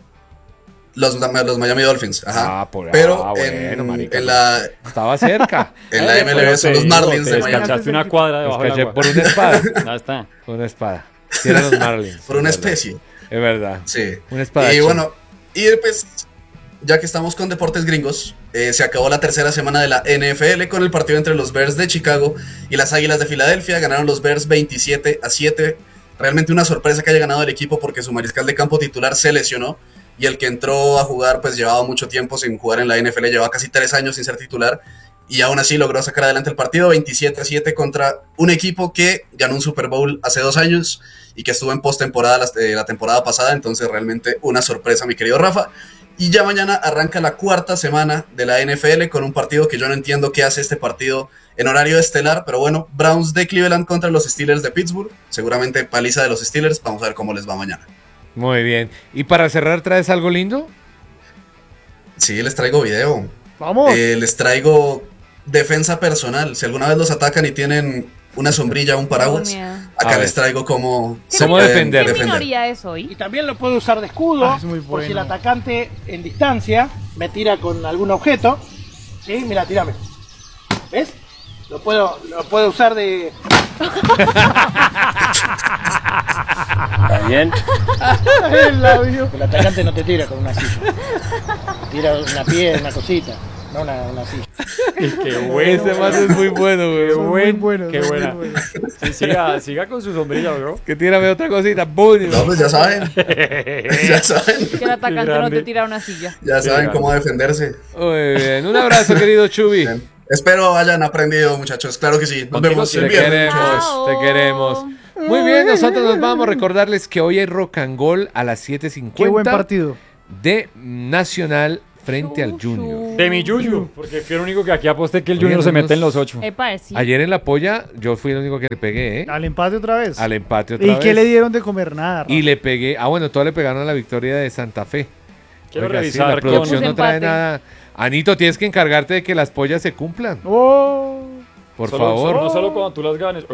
Los, los Miami Dolphins, ajá. Ah, por- pero ah, en, bueno, marica, en la, Estaba cerca. en la Eh, M L pero B son te los digo, Marlins Te de Miami. descachaste una cuadra debajo del Descaché agua. por una espada. Ya está. Una espada. Sí, eran los Marlins. Por una es verdad. especie. Es verdad. Sí. Una espada. Y bueno, y pues, ya que estamos con deportes gringos, eh, se acabó la tercera semana de la N F L con el partido entre los Bears de Chicago y las Águilas de Filadelfia. Ganaron los Bears veintisiete a siete. Realmente una sorpresa que haya ganado el equipo porque su mariscal de campo titular se lesionó y el que entró a jugar pues llevaba mucho tiempo sin jugar en la N F L, llevaba casi tres años sin ser titular y aún así logró sacar adelante el partido veintisiete a siete contra un equipo que ganó un Super Bowl hace dos años y que estuvo en postemporada la, eh, la temporada pasada. Entonces realmente una sorpresa, mi querido Rafa. Y ya mañana arranca la cuarta semana de la N F L con un partido que yo no entiendo qué hace este partido en horario estelar, pero bueno, Browns de Cleveland contra los Steelers de Pittsburgh, seguramente paliza de los Steelers, vamos a ver cómo les va mañana. Muy bien. ¿Y para cerrar traes algo lindo? Sí, les traigo video, Vamos. eh, les traigo defensa personal, si alguna vez los atacan y tienen una sombrilla o un paraguas, Tengo miedo. A acá ver. les traigo cómo se ¿Cómo pueden defender? ¿Qué defender. minoría es hoy? Y también lo puedo usar de escudo, Ah, es muy por si el bueno. atacante en distancia me tira con algún objeto. ¿Sí? Mira, tírame. ¿Ves? Lo puedo, lo puedo usar de, ¿Está bien? El labio. El atacante no te tira con una silla. Tira una piedra, una cosita, no una, una silla. Qué bueno. Ese man es muy bueno, güey. Qué Son muy buen, buenos, qué son muy buena. buenos. Sí, siga, siga con su sombrilla, bro. Que tírame otra cosita. ¡Bum! No, pues ya saben. Ya saben. Que el atacante no grande. te tira una silla. Ya saben grande. cómo defenderse. Muy bien. Un abrazo, querido Chubi. Bien. Espero hayan aprendido, muchachos. Claro que sí. Nos Contigo vemos sí. el Te viernes. queremos, Chao. te queremos. Muy bien, nosotros nos vamos a recordarles que hoy hay rock and goal a las siete cincuenta. Qué buen partido. De Nacional frente al Junior. De mi Yuyu, porque fui el único que aquí aposté que el Oye, Junior no se mete nos- en los ocho. Epa, sí. Ayer en la polla yo fui el único que le pegué, ¿eh? Al empate otra vez. Al empate otra ¿Y vez. qué le dieron de comer? Nada. Rafa. Y le pegué, ah bueno, todos le pegaron a la victoria de Santa Fe. Quiero Oiga, sí, revisar la con- producción no trae Empate. nada. Anito, tienes que encargarte de que las pollas se cumplan. Oh. Por Solo- favor. solo- no solo cuando tú las ganes.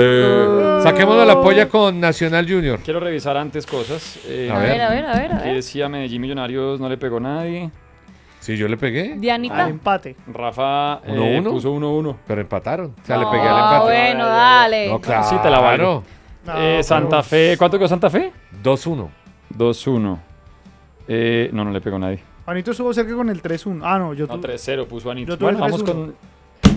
Sí. Saquémonos la polla con Nacional Junior. Quiero revisar antes cosas. Eh, A A ver. ver, a ver, a ver, a Aquí ver. decía Medellín Millonarios no le pegó nadie. Sí, yo le pegué, Dianita. Al empate. Rafa eh, Uno, uno. puso uno uno. pero empataron. O sea, le Ah, pegué al empate. bueno, dale. No, claro. Sí, te la valgo. No, Eh, pero- Santa Fe, ¿cuánto quedó Santa Fe? dos uno. dos uno. Eh, no, no le pegó nadie. Juanito estuvo cerca con el tres uno. Ah, no, yo No, tu- tres cero puso Anito. Yo tuve Bueno, vamos tres uno. con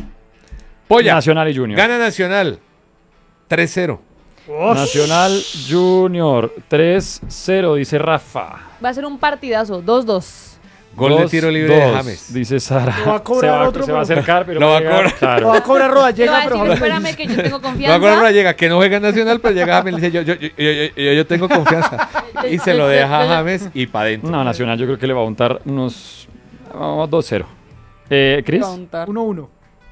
Polla. Nacional y Junior. Gana Nacional. tres cero. Ush. Nacional Junior tres cero, dice Rafa. Va a ser un partidazo, dos dos. Gol de Dos, tiro libre de dos, James. Dice Sara. Lo va a cobrar se va, otro, se va a pero- acercar, pero Lo no va a llegar. cobrar. Lo va Claro. a cobrar Roda, Le va llega, a pero decir, James espérame dice- que yo tengo No me confianza. acuerdo ahora llega, que no juega Nacional, pero llega James y dice, yo, yo, yo, yo, yo, yo tengo confianza. Y se lo deja a James y para adentro. No, Nacional yo creo que le va a untar unos vamos, dos cero. Eh, Chris, uno uno.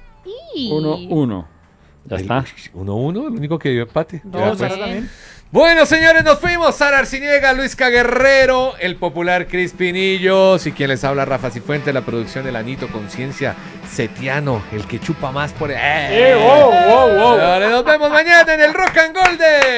uno uno. Ya está. uno uno, el único que dio empate. No, Ya, Sara pues. también. Bueno, señores, nos fuimos. Sara Arciniega, Luis Guerrero, el popular Cris Pinillos y quien les habla, Rafa Cifuentes, la producción del Anito Conciencia Setiano, el que chupa más por... ¡Eh! Eh, wow, wow, wow. Señores, nos vemos mañana en el Rock and Gold de...